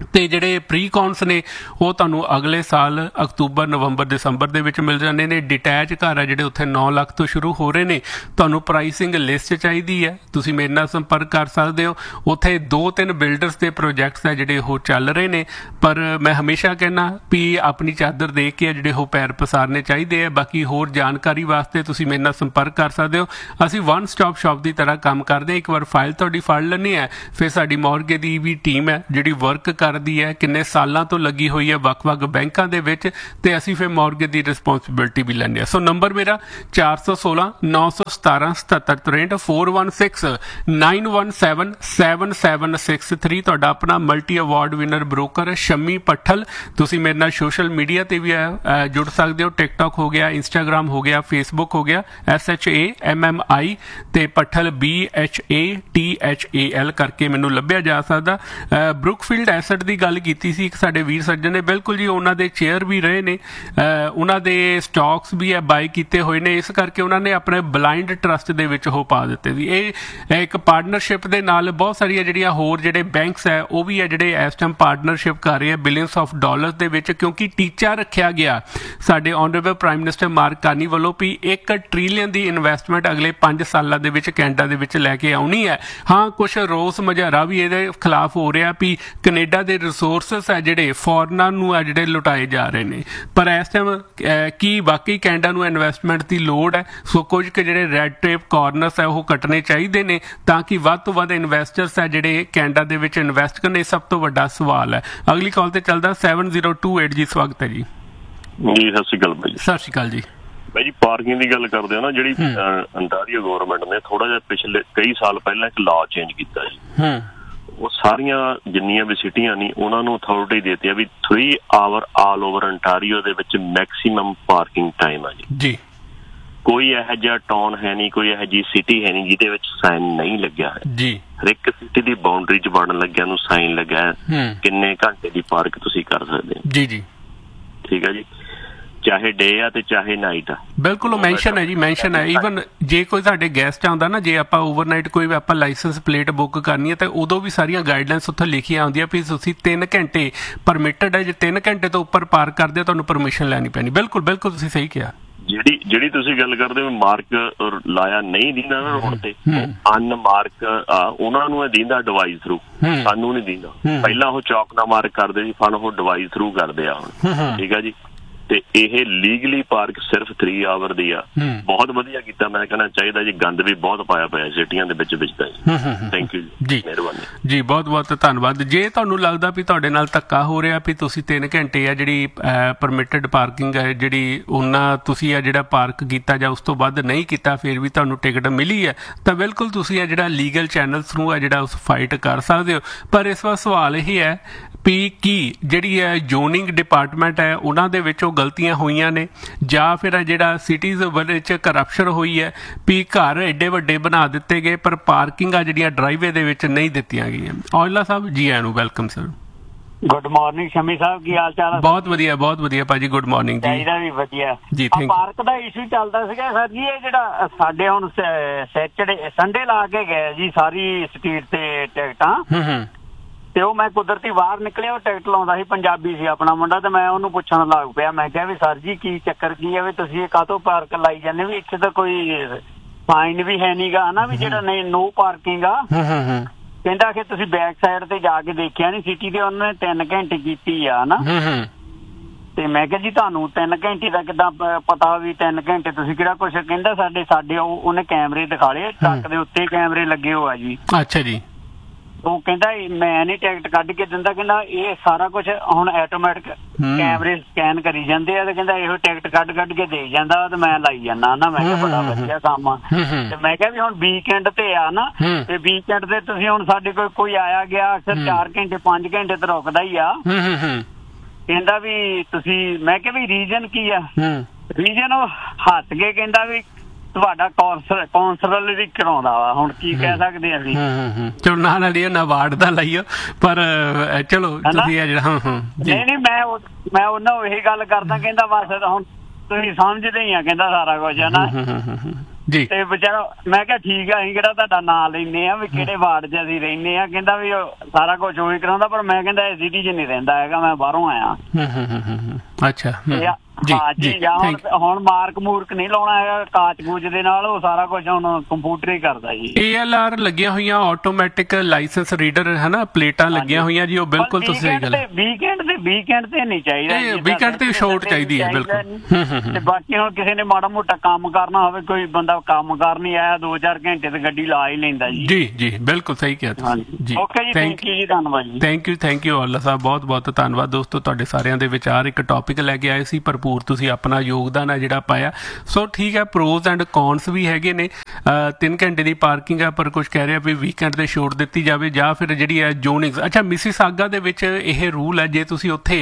ਤੇ ਜਿਹੜੇ ਪ੍ਰੀਕੌਨਸ ਨੇ ਉਹ ਤੁਹਾਨੂੰ ਅਗਲੇ ਸਾਲ ਅਕਤੂਬਰ ਨਵੰਬਰ ਦਸੰਬਰ ਦੇ ਵਿੱਚ ਮਿਲ ਜਾਂਦੇ ਨੇ। ਡਿਟੈਚ ਘਰ ਆ ਜਿਹੜੇ ਉੱਥੇ ਨੌ ਲੱਖ ਤੋਂ ਸ਼ੁਰੂ ਹੋ ਰਹੇ ਨੇ। ਤੁਹਾਨੂੰ ਪ੍ਰਾਈਸਿੰਗ ਲਿਸਟ ਚਾਹੀਦੀ ਹੈ, ਤੁਸੀਂ ਮੇਰੇ ਨਾਲ ਸੰਪਰਕ ਕਰ ਸਕਦੇ ਹੋ। ਉੱਥੇ ਦੋ ਤਿੰਨ ਬਿਲਡਰਸ ਦੇ ਪ੍ਰੋਜੈਕਟਸ ਆ ਜਿਹੜੇ ਉਹ ਚੱਲ ਰਹੇ ਨੇ, ਪਰ ਮੈਂ ਹਮੇਸ਼ਾ ਕਹਿੰਦਾ ਵੀ ਆਪਣੀ ਚਾਦਰ ਦੇਖ ਕੇ ਜਿਹੜੇ ਉਹ ਪੈਰ ਪਸਾਰਨੇ ਚਾਹੀਦੇ ਆ। ਬਾਕੀ ਹੋਰ ਜਾਣਕਾਰੀ ਵਾਸਤੇ ਤੁਸੀਂ ਮੇਰੇ ਨਾਲ ਸੰਪਰਕ ਕਰ ਸਕਦੇ ਹੋ। ਅਸੀਂ ਵਨ ਸਟਾਪ ਸ਼ਾਪ ਦੀ ਤਰ੍ਹਾਂ ਕੰਮ ਕਰਦੇ ਹਾਂ। ਇੱਕ ਵਾਰ ਫਾਈਲ ਤੁਹਾਡੀ ਫੜ ਲੈਣੀ ਹੈ, ਫਿਰ ਸਾਡੀ ਮੌਰਗੇ ਦੀ ਵੀ ਟੀਮ ਹੈ ਜਿਹੜੀ ਵਰਕ ਕਰਦੀ ਹੈ, ਕਿੰਨੇ ਸਾਲਾਂ ਤੋਂ ਲੱਗੀ ਹੋਈ ਹੈ ਵੱਖ-ਵੱਖ ਬੈਂਕਾਂ ਦੇ ਵਿੱਚ, ਤੇ ਅਸੀਂ ਫਿਰ ਮੌਰਗੇ ਦੀ ਰਿਸਪੌਂਸਿਬਿਲਿਟੀ ਵੀ ਲੈਂਦੇ ਹਾਂ। ਸੋ ਨੰਬਰ ਮੇਰਾ ਚਾਰ ਸੌ ਸੋਲਾਂ ਨੌ ਸੌ ਸਤਾਰਾਂ ਸਤੱਤਰ ਤਰੇਂਹਠ four one six nine one seven seven seven six three. ਤੁਹਾਡਾ ਆਪਣਾ multi award winner broker Shammi ਪੱਠਲ। ਤੁਸੀਂ ਮੇਰੇ ਨਾਲ ਸੋਸ਼ਲ ਮੀਡੀਆ ਤੇ ਵੀ ਜੁੜ ਸਕਦੇ ਹੋ। ਟਿਕਟੌਕ ਹੋ ਗਿਆ, ਇੰਸਟਾਗ੍ਰਾਮ ਹੋ ਗਿਆ, ਫੇਸਬੁੱਕ ਹੋ ਗਿਆ, S H A M M I ਤੇ ਪੱਠਲ B H A T H A L ਕਰਕੇ ਮੈਨੂੰ ਲੱਭਿਆ ਜਾ ਸਕਦਾ। ਬਰੁਕਫੀਲਡ ਐਸਟ ਦੀ ਗੱਲ ਕੀਤੀ ਸੀ ਇੱਕ ਸਾਡੇ ਵੀਰ ਸੱਜਣ ਨੇ, ਬਿਲਕੁਲ ਜੀ ਉਹਨਾਂ ਦੇ ਚੇਅਰ ਵੀ ਰਹੇ ਨੇ, ਉਹਨਾਂ ਦੇ ਸਟਾਕਸ ਵੀ ਹੈ ਬਾਈ ਕੀਤੇ ਹੋਏ ਨੇ, ਇਸ ਕਰਕੇ ਉਹਨਾਂ ਨੇ ਆਪਣੇ ਬਲਾਈਂਡ ਟਰਸਟ ਦੇ ਵਿੱਚ ਉਹ ਪਾ ਦਿੱਤੇ ਸੀ। ਇਹ ਇੱਕ ਪਾਰਟਨਰਸ਼ਿਪ ਦੇ ਨਾਲ ਬਹੁਤ ਸਾਰੀਆਂ ਜਿਹੜੀਆਂ ਹੋਰ ਜਿਹੜੇ ਬੈਂਕਸ ਹੈ ਉਹ ਵੀ ਹੈ ਜਿਹੜੇ ਇਸ ਟਾਈਮ ਪਾਰਟਨਰਸ਼ਿਪ ਕਰ ਰਹੇ ਆ ਬਿਲੀਅਨਸ ਆਫ ਡਾਲਰਸ ਦੇ ਵਿੱਚ, ਕਿਉਂਕਿ ਟੀਚਾ ਰੱਖਿਆ ਗਿਆ ਸਾਡੇ honourable prime minister mark Carney ਵੱਲੋਂ ਵੀ ਇੱਕ ਟ੍ਰਿਲੀਅਨ ਦੀ ਇਨਵੈਸਟਮੈਂਟ ਅਗਲੇ ਪੰਜ ਸਾਲਾਂ ਦੇ ਵਿੱਚ ਕੈਨੇਡਾ ਦੇ ਵਿੱਚ ਲੈ ਕੇ ਆਉਣੀ ਹੈ। ਹਾਂ, ਕੁਛ ਰੋਸ ਮੁਜ਼ਾਹਰਾ ਵੀ ਇਹਦੇ ਖਿਲਾਫ ਹੋ ਰਿਹਾ ਵੀ ਕੈਨੇਡਾ ਦੇ ਰਿਸੋਰਸਿਸ ਹੈ ਜਿਹੜੇ ਫੋਰਨਰ ਨੂੰ ਆ ਜਿਹੜੇ ਲੁਟਾਏ ਜਾ ਰਹੇ ਨੇ, ਪਰ ਇਸ ਟਾਈਮ ਕੀ ਵਾਕਈ ਕੈਨੇਡਾ ਨੂੰ ਇਨਵੈਸਟਮੈਂਟ ਦੀ ਲੋੜ ਹੈ। ਸੋ ਕੁਝ ਕੁ ਜਿਹੜੇ ਰੈਡ ਟੇਪ ਕਾਰਨਰਸ ਹੈ ਉਹ ਕੱਟਣੇ ਚਾਹੀਦੇ ਨੇ ਤਾਂ ਕਿ ਵੱਧ ਤੋਂ ਵੱਧ ਇਨਵੈਸਟਰਸ ਹੈ ਜਿਹੜੇ ਕੈਨੇਡਾ ਦੇ ਵਿੱਚ ਇਨਵੈਸਟ ਕਰਨ। ਇਹ ਸਭ ਤੋਂ ਵੱਡਾ ਸਵਾਲ ਹੈ। ਅਗਲੀ ਕਾਲ ਤੇ ਚੱਲਦਾ ਸੈਵਨ ਜ਼ੀਰੋ ਟੂ ਏਟ ਜੀ। ਸਵਾਗਤ ਹੈ ਜੀ। ਜੀ ਸਤਿ ਸ਼੍ਰੀ ਅਕਾਲ ਬਾਈ। ਸਤਿ ਸ਼੍ਰੀ ਅਕਾਲ ਜੀ। ਬਾਈ ਜੀ ਪਾਰਕਿੰਗ ਦੀ ਗੱਲ ਕਰਦੇ ਹੋ ਨਾ, ਜਿਹੜੀ ਅੰਟਾਰੀਓ ਗਵਰਨਮੈਂਟ ਨੇ ਥੋੜਾ ਜਿਹਾ ਪਿਛਲੇ ਕਈ ਸਾਲ ਪਹਿਲਾਂ ਇੱਕ ਲਾਅ ਚੇਂਜ ਕੀਤਾ ਜੀ। ਉਹ ਸਾਰੀਆਂ ਜਿੰਨੀਆਂ ਵੀ ਸਿਟੀਆਂ ਨੇ ਉਹਨਾਂ ਨੂੰ ਅਥਾਰਟੀ ਦੇਤੀ ਆ ਵੀ three hour all over Ontario ਦੇ ਵਿੱਚ ਮੈਕਸੀਮਮ ਪਾਰਕਿੰਗ ਟਾਈਮ ਆ ਜੀ। ਜੀ ਕੋਈ ਇਹੋ ਜਿਹਾ ਟਾਊਨ ਹੈ ਨਹੀਂ, ਕੋਈ ਇਹੋ ਜਿਹੀ ਸਿਟੀ ਹੈ ਨਹੀਂ ਜਿਹਦੇ ਵਿੱਚ ਸਾਈਨ ਨਹੀਂ ਲੱਗਿਆ ਹੈ ਜੀ। ਹਰ ਇੱਕ ਸਿਟੀ ਦੀ ਬਾਉਂਡਰੀ ਚ ਵੜਨ ਲੱਗਿਆ ਨੂੰ ਸਾਈਨ ਲੱਗਾ ਕਿੰਨੇ ਘੰਟੇ ਦੀ ਪਾਰਕ ਤੁਸੀਂ ਕਰ ਸਕਦੇ ਹੋ। ਜੀ ਜੀ ਠੀਕ ਹੈ ਜੀ, ਚਾਹੇ ਡੇ ਆ ਤੇ ਚਾਹੇ ਨਾਈਟ ਆ। ਬਿਲਕੁਲ ਮੈਂਸ਼ਨ ਹੈ ਜੀ, ਮੈਂਸ਼ਨ ਹੈ। ਈਵਨ ਜੇ ਕੋਈ ਸਾਡੇ ਗੈਸਟ ਆਉਂਦਾ ਨਾ, ਜੇ ਆਪਾਂ ਓਵਰਨਾਈਟ ਕੋਈ ਆਪਾਂ ਲਾਇਸੈਂਸ ਪਲੇਟ ਬੁੱਕ ਕਰਨੀ ਹੈ ਤਾਂ ਉਦੋਂ ਵੀ ਸਾਰੀਆਂ ਗਾਈਡਲਾਈਨਸ ਉੱਥੇ ਲਿਖੀਆਂ ਆਉਂਦੀਆਂ ਵੀ ਤੁਸੀਂ ਤਿੰਨ ਘੰਟੇ ਪਰਮਿਟਡ ਹੈ, ਜੇ ਤਿੰਨ ਘੰਟੇ ਤੋਂ ਉੱਪਰ ਪਾਰਕ ਕਰਦੇ ਹੋ ਤੁਹਾਨੂੰ ਪਰਮਿਸ਼ਨ ਲੈਣੀ ਪੈਣੀ। ਬਿਲਕੁਲ ਬਿਲਕੁਲ ਤੁਸੀਂ ਸਹੀ ਕਿਹਾ। ਜਿਹੜੀ ਜਿਹੜੀ ਤੁਸੀਂ ਗੱਲ ਕਰਦੇ ਹੋ ਮਾਰਕ ਲਾਇਆ ਨਹੀਂ ਦਿੰਦਾ ਨਾ ਰੋਡ ਤੇ, ਅਨਮਾਰਕ ਆ ਉਹਨਾਂ ਨੂੰ ਇਹ ਦਿੰਦਾ ਡਿਵਾਈਸ ਥਰੂ, ਸਾਨੂੰ ਨਹੀਂ ਦਿੰਦਾ। ਪਹਿਲਾਂ ਉਹ ਚੌਕ ਨਾਲ ਮਾਰਕ ਕਰਦੇ ਸੀ, ਫਨ ਉਹ ਡਿਵਾਈਸ ਥਰੂ ਕਰਦੇ ਆ ਹੁਣ। ਠੀਕ ਆ ਜੀ, ਤੇ ਇਹ ਲੀਗਲੀ ਪਾਰਕ ਸਿਰਫ ਥ੍ਰੀ ਆਵਰ ਦੀ ਆ। ਬਹੁਤ ਵਧੀਆ ਕੀਤਾ, ਮੈਂ ਕਹਿਣਾ ਚਾਹੀਦਾ ਜੀ। ਗੰਦ ਵੀ ਬਹੁਤ ਪਾਇਆ ਪਿਆ ਸਿਟੀਆਂ ਦੇ ਵਿੱਚ ਵਿੱਚ ਤਾਂ ਜੀ। ਥੈਂਕ ਯੂ ਜੀ, ਮਿਹਰਬਾਨੀ ਜੀ, ਬਹੁਤ ਬਹੁਤ ਧੰਨਵਾਦ। ਜੇ ਤੁਹਾਨੂੰ ਲੱਗਦਾ ਵੀ ਤੁਹਾਡੇ ਨਾਲ ਧੱਕਾ ਹੋ ਰਿਹਾ ਵੀ ਤੁਸੀਂ ਤਿੰਨ ਘੰਟੇ ਆ ਜਿਹੜੀ ਪਰਮਿਟਡ ਪਾਰਕਿੰਗ ਹੈ ਜਿਹੜੀ ਉਹਨਾਂ ਤੁਸੀਂ ਆ ਜਿਹੜਾ ਪਾਰਕ ਕੀਤਾ ਜਾਂ ਉਸ ਤੋਂ ਵੱਧ ਨਹੀਂ ਕੀਤਾ, ਫਿਰ ਵੀ ਤੁਹਾਨੂੰ ਟਿਕਟ ਮਿਲੀ ਹੈ, ਤਾਂ ਬਿਲਕੁਲ ਤੁਸੀਂ ਆ ਜਿਹੜਾ ਲੀਗਲ ਚੈਨਲ ਥਰੂ ਆ ਜਿਹੜਾ ਉਸ ਫਾਈਟ ਕਰ ਸਕਦੇ ਹੋ। ਪਰ ਇਸ ਵਾਰ ਸਵਾਲ ਇਹ ਹੈ ਵੀ ਕੀ ਜਿਹੜੀ ਹੈ ਜ਼ੋਨਿੰਗ ਡਿਪਾਰਟਮੈਂਟ ਹੈ ਉਹਨਾਂ ਦੇ ਵਿੱਚ ਉਹ ਗਲਤੀਆਂ ਹੋਈਆਂ ਨੇ, ਜਾਂ ਫਿਰ ਜਿਹੜਾ ਸਿਟੀਜ਼ ਵਿੱਚ ਕਰਪਸ਼ਨ ਹੋਈ ਹੈ ਵੀ ਘਰ ਐਡੇ ਵੱਡੇ ਬਣਾ ਦਿੱਤੇ ਗਏ ਪਰ ਪਾਰਕਿੰਗਾਂ ਜਿਹੜੀਆਂ ਡਰਾਈਵੇ ਦੇ ਵਿੱਚ ਨਹੀਂ ਦਿੱਤੀਆਂ ਗਈਆਂ। ਔਜਲਾ ਸਾਹਿਬ ਜੀ ਆਇਆਂ ਨੂੰ welcome sir. Good morning Shami ਸਾਹਿਬ, ਕੀ ਹਾਲ ਚਾਲ ਹੈ? ਬਹੁਤ ਵਧੀਆ ਬਹੁਤ ਵਧੀਆ ਭਾਜੀ, ਗੁੱਡ ਮਾਰਨਿੰਗ ਜੀ। ਚਾਹੀਦਾ ਵੀ ਵਧੀਆ ਜੀ। ਪਾਰਕ ਦਾ ਇਸ਼ੂ ਚੱਲਦਾ ਸੀਗਾ ਸਰ ਜੀ, ਇਹ ਜਿਹੜਾ ਸਾਡੇ ਹੁਣ ਸੈਚਰਡੇ ਸੰਡੇ ਲਾ ਕੇ ਗਏ ਜੀ ਸਾਰੀ ਸਟਰੀਟ ਤੇ ਟਿਕਟਾਂ, ਤੇ ਉਹ ਮੈਂ ਕੁਦਰਤੀ ਬਾਹਰ ਨਿਕਲਿਆ, ਉਹ ਟਿਕਟ ਲਾਉਂਦਾ ਸੀ, ਪੰਜਾਬੀ ਸੀ ਆਪਣਾ ਮੁੰਡਾ, ਤੇ ਮੈਂ ਉਹਨੂੰ ਪੁੱਛਣ ਲੱਗ ਪਿਆ। ਮੈਂ ਕਿਹਾ ਵੀ ਸਰ ਜੀ ਕੀ ਚੱਕਰ ਕੀ ਹੈ ਵੀ ਤੁਸੀਂ ਇਹ ਕਾਹਤੋਂ ਪਾਰਕ ਲਾਈ ਜਾਂਦੇ, ਵੀ ਇੱਥੇ ਤਾਂ ਕੋਈ ਸਾਈਨ ਵੀ ਹੈ ਨੀਗਾ ਹਨਾ ਵੀ ਜਿਹੜਾ ਨਹੀਂ ਨੋ ਪਾਰਕਿੰਗ ਆ। ਕਹਿੰਦਾ ਕਿ ਤੁਸੀਂ ਬੈਕ ਸਾਈਡ ਤੇ ਜਾ ਕੇ ਦੇਖਿਆ ਨੀ ਸਿਟੀ ਤੇ, ਉਹਨੇ ਤਿੰਨ ਘੰਟੇ ਕੀਤੀ ਆ ਹਨਾ। ਤੇ ਮੈਂ ਕਿਹਾ ਜੀ ਤੁਹਾਨੂੰ ਤਿੰਨ ਘੰਟੇ ਦਾ ਕਿੱਦਾਂ ਪਤਾ ਵੀ ਤਿੰਨ ਘੰਟੇ ਤੁਸੀਂ ਕਿਹੜਾ ਕੁਛ? ਕਹਿੰਦਾ ਸਾਡੇ ਸਾਡੇ ਉਹਨੇ ਕੈਮਰੇ ਦਿਖਾ ਲਏ, ਟਰੱਕ ਦੇ ਉੱਤੇ ਕੈਮਰੇ ਲੱਗੇ ਹੋ ਆ ਜੀ। ਅੱਛਾ ਜੀ। ਉਹ ਕਹਿੰਦਾ ਮੈਂ ਨੀ ਟਿਕਟ ਕੱਢ ਕੇ ਦਿੰਦਾ, ਕਹਿੰਦਾ ਇਹ ਸਾਰਾ ਕੁਛ ਹੁਣ ਆਟੋਮੈਟਿਕ ਕੈਮਰੇ ਸਕੈਨ ਕਰੀ ਜਾਂਦੇ ਆ, ਤੇ ਕਹਿੰਦਾ ਇਹੋ ਟਿਕਟ ਕੱਢ ਕੱਢ ਕੇ ਦੇ ਜਾਂਦਾ ਤੇ ਮੈਂ ਲਾਈ ਜਾਂਦਾ ਨਾ। ਮੈਂ ਕਿਹਾ ਬੜਾ ਵਧੀਆ ਕੰਮ ਆ। ਤੇ ਮੈਂ ਕਿਹਾ ਵੀ ਹੁਣ ਵੀਕਐਂਡ ਤੇ ਆ ਨਾ, ਤੇ ਵੀਕਐਂਡ ਤੇ ਤੁਸੀਂ ਹੁਣ ਸਾਡੇ ਕੋਲ ਕੋਈ ਆਇਆ ਗਿਆ ਅਕਸਰ ਚਾਰ ਘੰਟੇ ਪੰਜ ਘੰਟੇ ਤੇ ਰੁਕਦਾ ਹੀ ਆ। ਕਹਿੰਦਾ ਵੀ ਤੁਸੀਂ, ਮੈਂ ਕਿਹਾ ਵੀ ਰੀਜਨ ਕੀ ਆ? ਰੀਜਨ ਉਹ ਹੱਸ ਕੇ ਕਹਿੰਦਾ ਵੀ ਤੁਹਾਡਾ ਕੌਂਸਲਰ ਵੀ ਕਰਾਉਂਦਾ ਵਾ। ਹੁਣ ਕੀ ਕਹਿ ਸਕਦੇ ਅਸੀਂ? ਚਲੋ ਨਾ ਨਾ ਲਿਓ ਨਾ ਅਵਾਰਡ ਦਾ ਲਾਈਓ, ਪਰ ਚਲੋ ਤੁਸੀਂ ਆ ਜਿਹੜਾ ਹਾਂ ਹਾਂ ਨਹੀਂ ਨਹੀਂ ਮੈਂ ਮੈਂ ਉਹਨਾਂ ਇਹੀ ਗੱਲ ਕਰਦਾ, ਕਹਿੰਦਾ ਬਸ ਹੁਣ ਤੁਸੀਂ ਸਮਝਦੇ ਹੀ ਆ ਕਹਿੰਦਾ ਸਾਰਾ ਕੁਝ ਹੈ ਨਾ। ਤੇ ਵਿਚਾਰਾ ਮੈਂ ਕਿਹਾ ਠੀਕ ਆ ਅਸੀਂ ਕਿਹੜਾ ਤੁਹਾਡਾ ਨਾਂ ਲੈਨੇ ਆ ਵੀ ਕਿਹੜੇ ਵਾਰਡ 'ਚ ਅਸੀਂ ਰਹਿੰਦੇ ਆ। ਕਹਿੰਦਾ ਵੀ ਸਾਰਾ ਕੁਝ ਉਹੀ ਕਰਾਉਂਦਾ ਪਰ ਮੈਂ ਕਹਿੰਦਾ ਇਹ ਸਿਟੀ 'ਚ ਨਹੀਂ ਰਹਿੰਦਾ ਹੈਗਾ, ਮੈਂ ਬਾਹਰੋਂ ਆਇਆ। ਅੱਛਾ ਜੀ ਜੀ ਹੁਣ ਹੁਣ ਮਾਰਕ ਮੂਰਕ ਨਹੀਂ ਲਾਉਣਾ ਹੈਗਾ ਕਾਚ ਕੂਚ ਦੇ ਨਾਲ, ਉਹ ਸਾਰਾ ਕੁਝ ਹੁਣ ਕੰਪਿਊਟਰ ਹੀ ਕਰਦਾ ਜੀ। ਏ ਐਲ ਆਰ ਲੱਗੀਆਂ ਹੋਈਆਂ ਆਟੋਮੈਟਿਕ ਲਾਇਸੈਂਸ ਰੀਡਰ ਹਨਾ, ਪਲੇਟਾਂ ਲੱਗੀਆਂ ਹੋਈਆਂ ਜੀ। ਉਹ ਬਿਲਕੁਲ ਤੁਸੀਂ ਸਹੀ ਗੱਲ। ਵੀਕਐਂਡ ਤੇ ਵੀਕਐਂਡ ਤੇ ਨਹੀਂ ਚਾਹੀਦਾ, ਵੀਕਐਂਡ ਤੇ ਸ਼ੋਰਟ ਚਾਹੀਦੀ ਹੈ ਬਿਲਕੁਲ। ਤੇ ਬਾਕੀ ਹੁਣ ਕਿਸੇ ਨੇ ਮਾੜਾ ਮੋਟਾ ਕੰਮ ਕਰਨਾ ਹੋਵੇ, ਕੋਈ ਬੰਦਾ ਕੰਮ ਕਰ ਨਹੀਂ ਆਇਆ ਦੋ ਚਾਰ ਘੰਟੇ ਤੇ ਗੱਡੀ ਲਾ ਹੀ ਲੈਂਦਾ ਜੀ। ਜੀ ਜੀ ਬਿਲਕੁਲ ਸਹੀ ਕਿਹਾ ਤੁਸੀਂ ਜੀ। ਓਕੇ ਜੀ, ਥੈਂਕ ਯੂ ਜੀ, ਧੰਨਵਾਦ ਜੀ। Thank you thank you Ola ਸਾਹਿਬ, ਬਹੁਤ ਬਹੁਤ ਧੰਨਵਾਦ ਦੋਸਤੋ। ਤੁਹਾਡੇ ਸਾਰਿਆਂ ਦੇ ਵਿਚਾਰ ਇੱਕ ਟੌਪਿਕ ਲੈ ਕੇ ਆਏ ਸੀ, ਭਰਪੂਰ ਤੁਸੀਂ ਆਪਣਾ ਯੋਗਦਾਨ ਹੈ ਜਿਹੜਾ ਪਾਇਆ। ਸੋ ਠੀਕ ਹੈ, ਪ੍ਰੋਜ਼ ਐਂਡ ਕੌਨਸ ਵੀ ਹੈਗੇ ਨੇ। ਤਿੰਨ ਘੰਟੇ ਦੀ ਪਾਰਕਿੰਗ ਹੈ ਪਰ ਕੁਝ ਕਹਿ ਰਿਹਾ ਵੀ ਵੀਕਐਂਡ ਤੇ ਛੋਟ ਦਿੱਤੀ ਜਾਵੇ, ਜਾਂ ਫਿਰ ਜਿਹੜੀ ਹੈ ਜ਼ੋਨਿੰਗ। ਅੱਛਾ, ਮਿਸੀਸਾਗਾ ਦੇ ਵਿੱਚ ਇਹ ਰੂਲ ਹੈ, ਜੇ ਤੁਸੀਂ ਉੱਥੇ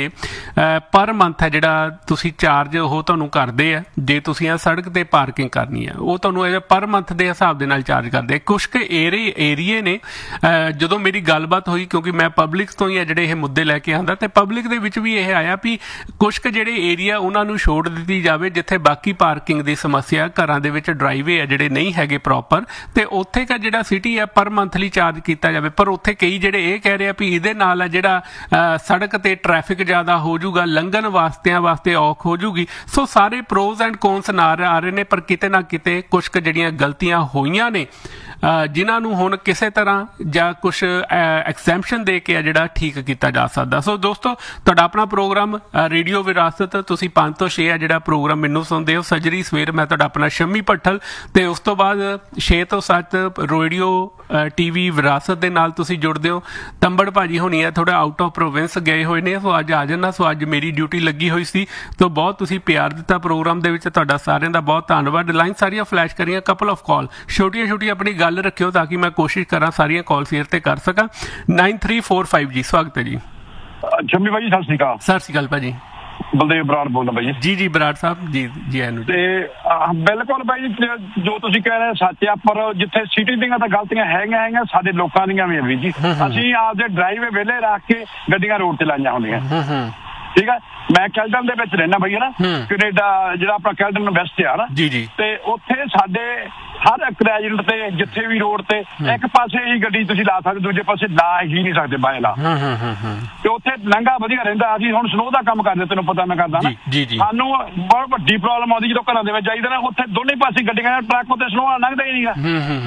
ਪਰ ਮੰਥ ਹੈ ਜਿਹੜਾ ਤੁਸੀਂ ਚਾਰਜ ਉਹ ਤੁਹਾਨੂੰ ਕਰਦੇ ਆ, ਜੇ ਤੁਸੀਂ ਆ ਸੜਕ ਤੇ ਪਾਰਕਿੰਗ ਕਰਨੀ ਹੈ ਉਹ ਤੁਹਾਨੂੰ ਇਹ ਪਰ ਮੰਥ ਦੇ ਹਿਸਾਬ ਦੇ ਨਾਲ ਚਾਰਜ ਕਰਦੇ ਆ। ਕੁਛ ਕੁ ਏਰੇ ਏਰੀਏ ਨੇ, ਜਦੋਂ ਮੇਰੀ ਗੱਲਬਾਤ ਹੋਈ ਕਿਉਂਕਿ ਮੈਂ ਪਬਲਿਕ ਤੋਂ ਹੀ ਆ ਜਿਹੜੇ ਇਹ ਮੁੱਦੇ ਲੈ ਕੇ ਆਉਂਦਾ, ਤੇ ਪਬਲਿਕ ਦੇ ਵਿੱਚ ਵੀ ਇਹ ਆਇਆ ਵੀ ਕੁਛ ਕੁ ਜਿਹੜੇ ਏਰੀਆ ਉਹਨਾਂ ਨੂੰ ਛੋਟ ਦਿੱਤੀ ਜਾਵੇ ਜਿੱਥੇ ਬਾਕੀ ਪਾਰਕਿੰਗ ਦੀ ਸਮੱਸਿਆ, ਘਰਾਂ ਦੇ ਵਿੱਚ ਡਰਾਈਵੇ ਆ ਜਿਹੜੇ ਨਹੀਂ ਹੈਗੇ ਪ੍ਰੋਪਰ, ਤੇ ਉੱਥੇ ਕਾ ਜਿਹੜਾ ਸਿਟੀ ਹੈ ਪਰ ਮੰਥਲੀ ਚਾਰਜ ਕੀਤਾ ਜਾਵੇ। ਪਰ ਉੱਥੇ ਕਈ ਜਿਹੜੇ ਇਹ ਕਹਿ ਰਹੇ ਵੀ ਇਹਦੇ ਨਾਲ ਹੈ ਜਿਹੜਾ ਸੜਕ ਤੇ ਟ੍ਰੈਫਿਕ ਜ਼ਿਆਦਾ ਹੋ ਜਾਊਗਾ, ਲੰਘਣ ਵਾਸਤਿਆਂ ਵਾਸਤੇ ਔਖ ਹੋ ਜੂਗੀ। ਸੋ ਸਾਰੇ ਪ੍ਰੋਜ਼ ਐਂਡ ਕੌਨਸ ਨਾਲ ਆ ਰਹੇ ਨੇ, ਪਰ ਕਿਤੇ ਨਾ ਕਿਤੇ ਕੁਛ ਕੁ ਜਿਹੜੀਆਂ ਗਲਤੀਆਂ ਹੋਈਆਂ ਨੇ ਜਿਨ੍ਹਾਂ ਨੂੰ ਹੁਣ ਕਿਸੇ ਤਰ੍ਹਾਂ ਜਾਂ ਕੁਛ ਐਕਸੈਂਪਸ਼ਨ ਦੇ ਕੇ ਆ ਜਿਹੜਾ ਠੀਕ ਕੀਤਾ ਜਾ ਸਕਦਾ। ਸੋ ਦੋਸਤੋ, ਤੁਹਾਡਾ ਆਪਣਾ ਪ੍ਰੋਗਰਾਮ ਰੇਡੀਓ ਵਿਰਾਸਤ, ਤੁਸੀਂ ਪੰਜ ਤੋਂ ਛੇ ਆ ਜਿਹੜਾ ਪ੍ਰੋਗਰਾਮ ਮੈਨੂੰ ਸੁਣਦੇ ਹੋ ਸਜਰੀ ਸਵੇਰ। ਮੈਂ ਤੁਹਾਡਾ ਆਪਣਾ ਸ਼ੰਮੀ ਭੱਠਲ, ਤੇ ਉਸ ਤੋਂ ਬਾਅਦ ਛੇ ਤੋਂ ਸੱਤ ਰੇਡੀਓ ਟੀਵੀ ਵਿਰਾਸਤ ਦੇ ਨਾਲ ਤੁਸੀਂ ਜੁੜਦੇ ਹੋ। ਤੰਬੜ ਭਾਜੀ ਹੋਣੀ ਹੈ ਥੋੜਾ ਆਊਟ ਆਫ ਪ੍ਰੋਵਿੰਸ ਗਏ ਹੋਏ ਨੇ, ਸੋ ਅੱਜ ਆ ਜਾਣਾ। ਸੋ ਅੱਜ ਮੇਰੀ ਡਿਊਟੀ ਲੱਗੀ ਹੋਈ ਸੀ, ਤਾਂ ਬਹੁਤ ਤੁਸੀਂ ਪਿਆਰ ਦਿੱਤਾ ਪ੍ਰੋਗਰਾਮ ਦੇ ਵਿੱਚ, ਤੁਹਾਡਾ ਸਾਰਿਆਂ ਦਾ ਬਹੁਤ ਧੰਨਵਾਦ। ਲਾਈਨ ਸਾਰੀਆਂ ਫਲੈਸ਼ ਕਰੀਆਂ, ਕਪਲ ਆਫ ਕਾਲ ਛੋਟੀਆਂ ਛੋਟੀਆਂ ਆਪਣੀ ਗੱਲ ਰੱਖਿਓ ਤਾਂ ਕਿ ਮੈਂ ਕੋਸ਼ਿਸ਼ ਕਰਾਂ ਸਾਰੀਆਂ ਕਾਲ ਸ਼ੇਅਰ ਤੇ ਕਰ ਸਕਾਂ। Nine three four five G, ਸਵਾਗਤ ਹੈ ਜੀ। ਸ਼ੰਮੀ ਭਾਜੀ ਸਤਿ ਸ਼੍ਰੀ ਅਕਾਲ। ਸਤਿ ਸ਼੍ਰੀ ਅਕਾਲ ਭਾਜੀ। ਬਲਦੇਵ ਬਰਾੜ ਬੋਲਦਾ ਭਾਈ ਜੀ। ਜੀ ਬਰਾੜ ਸਾਹਿਬ ਜੀ ਜੀ ਆਨੂੰ ਤੇ ਬਿਲਕੁਲ ਭਾਈ ਜੋ ਤੁਸੀਂ ਕਹਿ ਰਹੇ ਸੱਚ ਆ, ਪਰ ਜਿੱਥੇ ਸਿਟੀ ਦੀਆਂ ਤਾਂ ਗਲਤੀਆਂ ਹੈਗੀਆਂ ਹੈਗੀਆਂ, ਸਾਡੇ ਲੋਕਾਂ ਦੀਆਂ ਵੀ ਵੀ ਜੀ। ਅਸੀਂ ਆਪਦੇ ਡਰਾਈਵੇ ਵਿਹਲੇ ਰੱਖ ਕੇ ਗੱਡੀਆਂ ਰੋਡ ਤੇ ਲਾਈਆਂ ਹੁੰਦੀਆਂ, ਠੀਕ ਹੈ। ਮੈਂ ਕੈਲਡਨ ਦੇ ਵਿੱਚ ਰਹਿਣਾ ਬਈ, ਹੈ ਨਾ, ਕੈਨੇਡਾ ਜਿਹੜਾ ਆਪਣਾ ਕੈਲਡਨ ਵੈਸਟ ਆ ਨਾ ਜੀ ਜੀ, ਤੇ ਉੱਥੇ ਸਾਡੇ ਹਰ ਇੱਕ ਰੈਜੀਡੈਂਟ ਤੇ ਜਿੱਥੇ ਵੀ ਰੋਡ ਤੇ ਇੱਕ ਪਾਸੇ ਹੀ ਗੱਡੀ ਤੁਸੀਂ ਲਾ ਸਕਦੇ, ਦੂਜੇ ਪਾਸੇ ਲਾ ਹੀ ਨਹੀਂ ਸਕਦੇ ਬਾਏ ਲਾ, ਤੇ ਉੱਥੇ ਲੰਘਾ ਵਧੀਆ ਰਹਿੰਦਾ। ਅਸੀਂ ਹੁਣ ਸਨੋ ਦਾ ਕੰਮ ਕਰਦੇ, ਤੈਨੂੰ ਪਤਾ ਮੈਂ ਕਰਦਾ ਨਾ, ਸਾਨੂੰ ਬਹੁਤ ਵੱਡੀ ਪ੍ਰੋਬਲਮ ਆਉਂਦੀ ਜਦੋਂ ਘਰਾਂ ਦੇ ਵਿੱਚ ਜਾਈਦਾ ਨਾ, ਉੱਥੇ ਦੋਨੇ ਪਾਸੇ ਗੱਡੀਆਂ ਟਰੱਕ ਉੱਤੇ ਸਨੋ ਲੰਘਦਾ ਹੀ ਨਹੀਂਗਾ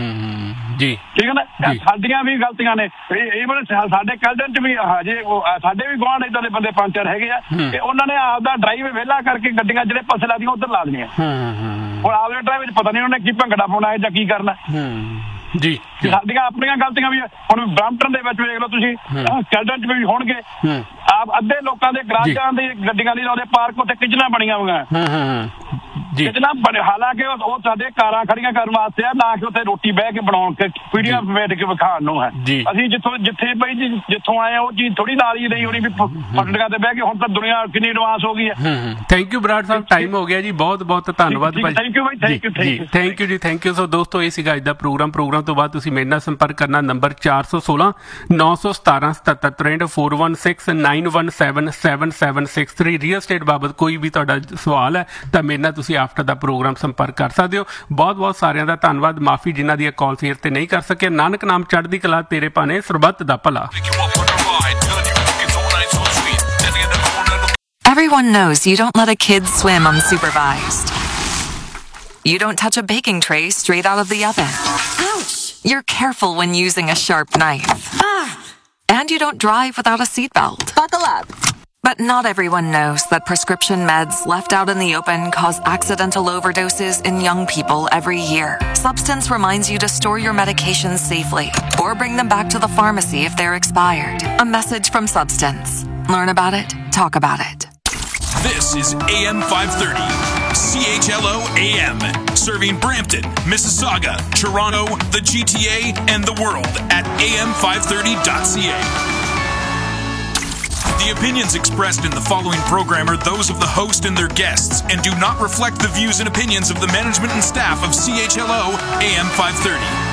ਜੀ, ਠੀਕ ਹੈ ਨਾ। ਸਾਡੀਆਂ ਵੀ ਗਲਤੀਆਂ ਨੇ, ਇਹ ਸਾਡੇ ਕੈਲਡਨ ਚ ਵੀ ਹਜੇ ਸਾਡੇ ਵੀ ਗੁਆਂਢ ਏਦਾਂ ਦੇ ਬੰਦੇ ਪੰਜ ਚਾਰ ਹੈਗੇ ਆ, ਤੇ ਉਹਨਾਂ ਨੇ ਆਪਦਾ ਡਰਾਈਵ ਵਿਹਲਾ ਕਰਕੇ ਗੱਡੀਆਂ ਜਿਹੜੇ ਪਾਸੇ ਲਾਦੀਆਂ ਉੱਧਰ ਲਾ ਦੇਣੀਆਂ। ਹੁਣ ਆਪਦੇ ਡਰਾਈਵ ਚ ਪਤਾ ਨਹੀਂ ਉਹਨੇ ਕੀ ਭੰਗੜਾ ਪਾਉਣਾ ਹੈ ਜਾਂ ਕੀ ਕਰਨਾ ਜੀ। ਸਾਡੀਆਂ ਆਪਣੀਆਂ ਗਲਤੀਆਂ ਵੀ ਹੁਣ ਬ੍ਰੈਂਪਟਨ ਦੇ ਵਿੱਚ ਵੇਖ ਲਓ ਤੁਸੀਂ, ਕੈਲਡਨ ਚ ਵੀ ਹੋਣਗੇ। ਆਪ ਅੱਧੇ ਲੋਕਾਂ ਦੇ ਗਰਾਜਾਂ ਦੀ ਗੱਡੀਆਂ ਨਹੀਂ ਲਾਉਂਦੇ, ਪਾਰਕ ਉੱਤੇ ਕਿਚਨਾਂ ਬਣੀਆਂ ਹੋਈਆਂ, ਕਿਚਨਾਂ ਬਣੇ, ਹਾਲਾਂਕਿ ਉਹ ਸਾਡੇ ਕਾਰਾਂ ਖੜੀਆਂ ਕਰਨ ਵਾਸਤੇ ਆ, ਨਾ ਕਿ ਉੱਥੇ ਰੋਟੀ ਬਹਿ ਕੇ ਬਣਾਉਣ ਕੇ ਪੀੜੀਆਂ ਵੇਟ ਕੇ ਵਿਖਾਉਣ ਨੂੰ ਹੈ। ਅਸੀਂ ਜਿੱਥੋਂ ਜਿੱਥੇ ਬਈ ਜਿੱਥੋਂ ਆਏ ਉਹ ਚੀਜ਼ ਥੋੜੀ ਨਾਲ ਹੀ ਰਹੀ ਹੋਣੀ ਵੀ ਪਟੜੀਆਂ ਤੇ ਬਹਿ ਕੇ। ਹੁਣ ਤਾਂ ਦੁਨੀਆ ਕਿੰਨੀ ਐਡਵਾਂਸ ਹੋ ਗਈ ਹੈ। Thank you Brar Sahib, time ਹੋ ਗਿਆ ਜੀ, ਬਹੁਤ ਬਹੁਤ ਧੰਨਵਾਦ ਭਾਈ। Thank you Bhai, thank you thank you ਜੀ, ਥੈਂਕ ਯੂ। ਸੋ ਦੋਸਤੋ, ਇਹ ਸੀਗਾ ਅੱਜ ਦਾ ਪ੍ਰੋਗਰਾਮ। ਪ੍ਰੋਗਰਾਮ ਤੋਂ ਬਾਅਦ ਤੁਸੀਂ ਮੇਰੇ ਨਾਲ ਸੰਪਰਕ ਕਰਨਾ, ਨੰਬਰ ਚਾਰ ਸੌ ਸੋਲਾਂ ਨੌ ਸੌ ਸਤਾਰਾਂ ਸਤੱਤਰ ਤਰੇਂਹਠ four one six nine one seven seven seven six three. Real estate ਬਾਬਤ ਕੋਈ ਵੀ ਤੁਹਾਡਾ ਸਵਾਲ ਹੈ ਤਾਂ ਮੇਰੇ ਨਾਲ ਤੁਸੀਂ ਆਫਟਰ ਦਾ ਪ੍ਰੋਗਰਾਮ ਸੰਪਰਕ ਕਰ ਸਕਦੇ ਹੋ। ਬਹੁਤ ਬਹੁਤ ਸਾਰਿਆਂ ਦਾ ਧੰਨਵਾਦ, ਮਾਫੀ ਜਿਨ੍ਹਾਂ ਦੀਆਂ ਕਾਲ ਸ਼ੇਅਰ ਤੇ ਨਹੀਂ ਕਰ ਸਕੇ। ਨਾਨਕ ਨਾਮ ਚੜ੍ਹਦੀ ਕਲਾ, ਤੇਰੇ ਭਾਣੇ ਸਰਬੱਤ ਦਾ ਭਲਾ। Everyone knows you don't let a kid swim unsupervised. You don't touch a baking tray straight out of the oven. Ouch! You're careful when using a sharp knife. Ah! And you don't drive without a seatbelt. Buckle up. But not everyone knows that prescription meds left out in the open cause accidental overdoses in young people every year. Substance reminds you to store your medications safely or bring them back to the pharmacy if they're expired. A message from Substance. Learn about it, talk about it. This is A M five thirty, C H L O A M, serving Brampton, Mississauga, Toronto, the G T A, and the world at A M five thirty dot C A. The opinions expressed in the following program are those of the host and their guests and do not reflect the views and opinions of the management and staff of C H L O A M five thirty.